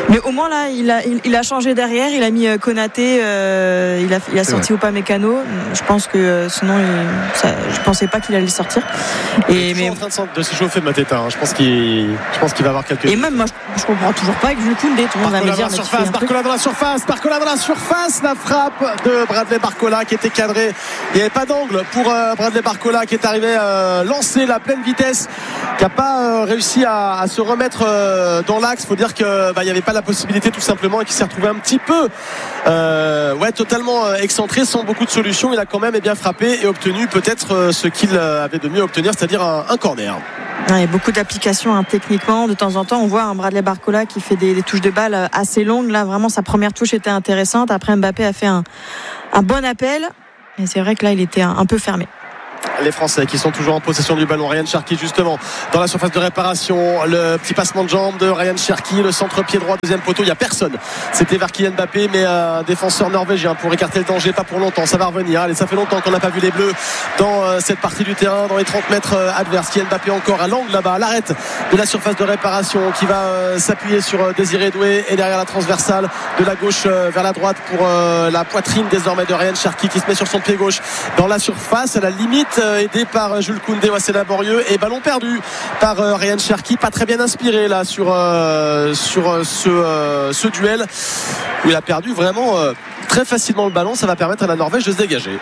Mais au moins là, il a, il, il a changé derrière. Il a mis Konaté. Euh, il a, il a sorti Upamecano. Je pense que euh, sinon, il, ça, je pensais pas qu'il allait sortir. Et il est mais en train de, de s'échauffer Mateta. Hein. Je pense qu'il, je pense qu'il va avoir quelques. Et même moi, je, je comprends toujours pas avec Jules Koundé. Tout le monde va me dire. Surface, Barcola dans la surface. Barcola dans la surface. La frappe de Bradley Barcola qui était cadrée. Il n'y avait pas d'angle pour euh, Bradley Barcola qui est arrivé euh, lancer la pleine vitesse, qui n'a pas euh, réussi à, à se remettre euh, dans l'axe. Il faut dire que bah, il n'y avait pas la possibilité tout simplement et qui s'est retrouvé un petit peu euh, ouais, totalement euh, excentré sans beaucoup de solutions. Il a quand même eh bien frappé et obtenu peut-être euh, ce qu'il avait de mieux à obtenir, c'est-à-dire un, un corner. Il y a beaucoup d'applications hein, techniquement. De temps en temps, on voit un Bradley Barcola qui fait des, des touches de balle assez longues. Là, vraiment, sa première touche était intéressante. Après, Mbappé a fait un, un bon appel. Et c'est vrai que là, il était un, un peu fermé. Les Français qui sont toujours en possession du ballon. Ryan Cherki justement dans la surface de réparation, le petit passement de jambe de Ryan Cherki, le centre pied droit deuxième poteau, il n'y a personne, c'était vers Kylian Mbappé mais un euh, défenseur norvégien pour écarter le danger, pas pour longtemps, ça va revenir. Allez, ça fait longtemps qu'on n'a pas vu les Bleus dans euh, cette partie du terrain, dans les trente mètres euh, adverses. Kylian Mbappé encore à l'angle là-bas, à l'arrêt de la surface de réparation qui va euh, s'appuyer sur euh, Désiré Doué et derrière la transversale de la gauche euh, vers la droite pour euh, la poitrine désormais de Ryan Cherki qui se met sur son pied gauche dans la surface à la limite, euh, aidé par Jules Koundé. Ouais, c'est laborieux et ballon perdu par euh, Ryan Cherki, pas très bien inspiré là sur, euh, sur euh, ce, euh, ce duel où il a perdu vraiment euh, très facilement le ballon. Ça va permettre à la Norvège de se dégager.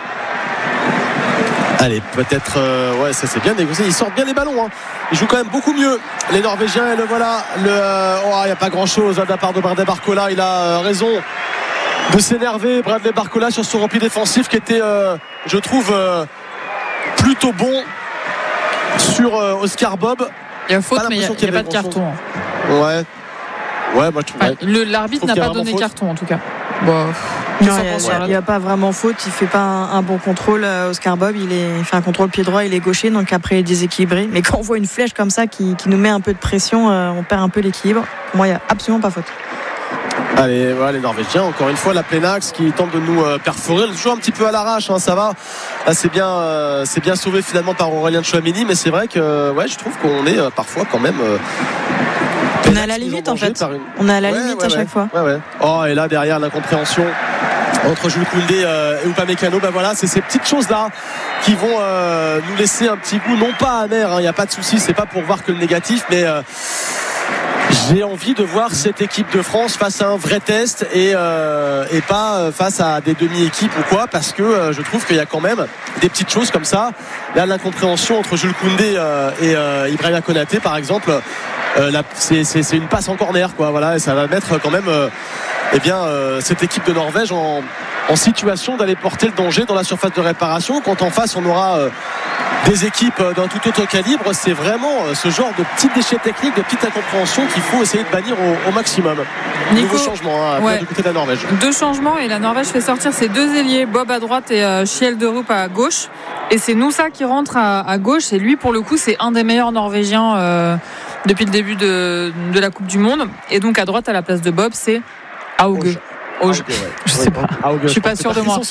Allez, peut-être euh, ouais, ça c'est bien négocié, ils sortent bien les ballons hein. Ils jouent quand même beaucoup mieux les Norvégiens et le voilà le euh, oh, il n'y a pas grand chose hein, de la part de Bradley Barcola. Il a euh, raison de s'énerver, Bradley Barcola, sur son repli défensif qui était euh, je trouve euh, plutôt bon sur euh, Oscar Bob. Il y a faute, mais il n'y a, a pas de carton. Ouais. Ouais, moi je trouve. Enfin, le, l'arbitre n'a pas donné carton en tout cas. Bon. Non, il n'y a, a pas vraiment faute. Il fait pas un, un bon contrôle. Oscar Bob, il, est, il fait un contrôle pied droit, il est gaucher, donc après il est déséquilibré. Mais quand on voit une flèche comme ça qui, qui nous met un peu de pression, euh, on perd un peu l'équilibre. Pour moi, il n'y a absolument pas faute. Allez, voilà, les Norvégiens, encore une fois, la pleine axe qui tente de nous euh, perforer. Le joue un petit peu à l'arrache, hein, ça va. Là, c'est bien, euh, c'est bien sauvé finalement par Aurélien Tchouaméni, mais c'est vrai que ouais, je trouve qu'on est euh, parfois quand même. Euh, on est à la limite en fait. Une... On est à la ouais, limite ouais, à chaque ouais. fois. Ouais, ouais. Oh, et là derrière l'incompréhension entre Jules Koundé euh, et Upamecano, ben voilà, c'est ces petites choses là qui vont euh, nous laisser un petit goût, non pas amer, il hein, n'y a pas de souci, c'est pas pour voir que le négatif, mais euh, j'ai envie de voir cette équipe de France face à un vrai test et, euh, et pas face à des demi-équipes ou quoi, parce que euh, je trouve qu'il y a quand même des petites choses comme ça. Là, l'incompréhension entre Jules Koundé euh, et euh, Ibrahima Konaté par exemple, euh, là, c'est, c'est, c'est une passe en corner quoi, voilà, et ça va mettre quand même euh, eh bien, euh, cette équipe de Norvège en, en situation d'aller porter le danger dans la surface de réparation. Quand en face on aura euh, des équipes d'un tout autre calibre, c'est vraiment euh, ce genre de petits déchets techniques, de petites incompréhensions qu'il faut essayer de bannir au, au maximum. Nico, nouveau changement hein, ouais. du côté de la Norvège. Deux changements et la Norvège fait sortir ses deux ailiers, Bob à droite et euh, Schjelderup à gauche. Et c'est Noussa qui rentre à, à gauche. Et lui, pour le coup, c'est un des meilleurs Norvégiens euh, depuis le début de, de la Coupe du Monde. Et donc à droite, à la place de Bob, c'est Auge. Auge. Ouais. Je sais pas. Auge. Je suis pas sûr de moi.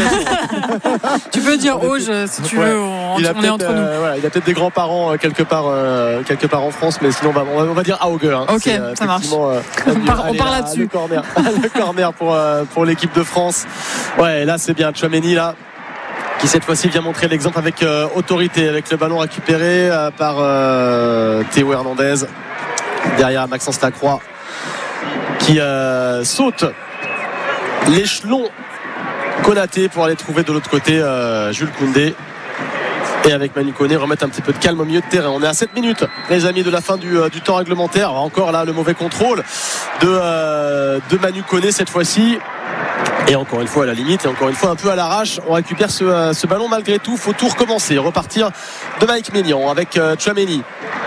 Tu peux dire Auge si tu veux. On, on est entre nous. Euh, voilà, il a peut-être des grands-parents euh, quelque part, euh, quelque part en France, mais sinon on va, on va dire Auge. Hein. Ok, c'est, ça marche. Euh, on part, on part là-dessus. Le corner, le corner pour euh, pour l'équipe de France. Ouais, là c'est bien. Tchouaméni là, qui cette fois-ci vient montrer l'exemple avec euh, autorité, avec le ballon récupéré euh, par euh, Théo Hernandez derrière Maxence Lacroix qui euh, saute l'échelon Konaté pour aller trouver de l'autre côté euh, Jules Koundé, et avec Manu Koné remettre un petit peu de calme au milieu de terrain. On est à sept minutes les amis de la fin du, euh, du temps réglementaire. Encore là le mauvais contrôle de, euh, de Manu Koné cette fois-ci, et encore une fois à la limite, et encore une fois un peu à l'arrache. On récupère ce, euh, ce ballon malgré tout. Faut tout recommencer, repartir de Mike Maignan avec euh, Tchouaméni,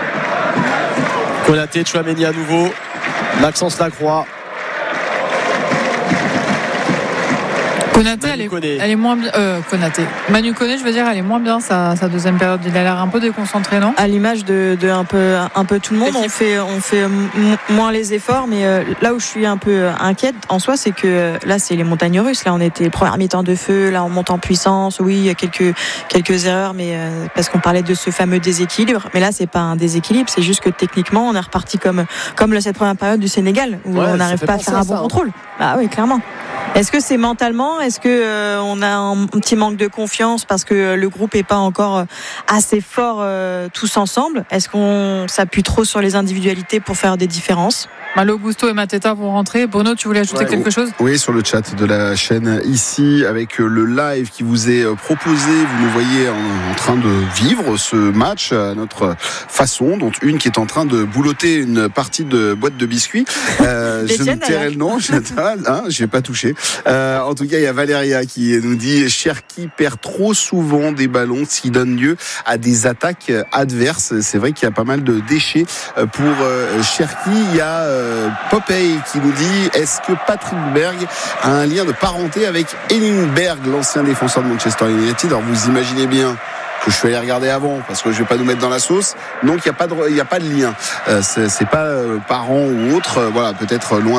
Konaté, Tchouaméni à nouveau, Maxence Lacroix, Konaté, elle est, elle est moins bien. Euh, Konaté. Manu Koné, je veux dire, elle est moins bien sa, sa deuxième période. Il a l'air un peu déconcentré, non ? À l'image de, de un peu, un peu tout le monde, on fait, on fait m- moins les efforts. Mais euh, là où je suis un peu inquiète en soi, c'est que euh, là, c'est les montagnes russes. Là, on était première mi-temps de feu. Là, on monte en puissance. Oui, il y a quelques, quelques erreurs, mais euh, parce qu'on parlait de ce fameux déséquilibre. Mais là, c'est pas un déséquilibre. C'est juste que techniquement, on est reparti comme, comme cette première période du Sénégal où ouais, on n'arrive pas à faire un bon ça, contrôle. Bah oui, clairement. Est-ce que c'est mentalement ? Est-ce que euh, on a un, un petit manque de confiance parce que le groupe est pas encore assez fort euh, tous ensemble ? Est-ce qu'on s'appuie trop sur les individualités pour faire des différences ? Malo Gusto et Mateta vont rentrer. Bruno, tu voulais ajouter ouais, quelque chose ? Oui, sur le chat de la chaîne ici, avec le live qui vous est proposé, vous nous voyez en, en train de vivre ce match à notre façon, dont une qui est en train de boulotter une partie de boîte de biscuits. Euh, je ne tairai le nom, je hein, j'ai pas touché. Euh, en tout cas, il y a Valéria qui nous dit Cherki perd trop souvent des ballons, ce qui donne lieu à des attaques adverses. C'est vrai qu'il y a pas mal de déchets pour Cherki. Il y a Popeye qui nous dit est-ce que Patrick Berg a un lien de parenté avec Ellingberg, l'ancien défenseur de Manchester United? Alors vous imaginez bien que je suis allé regarder avant parce que je vais pas nous mettre dans la sauce. Donc il y a pas de il y a pas de lien. Euh, c'est, c'est pas euh, parent ou autre. Euh, voilà, peut-être loin.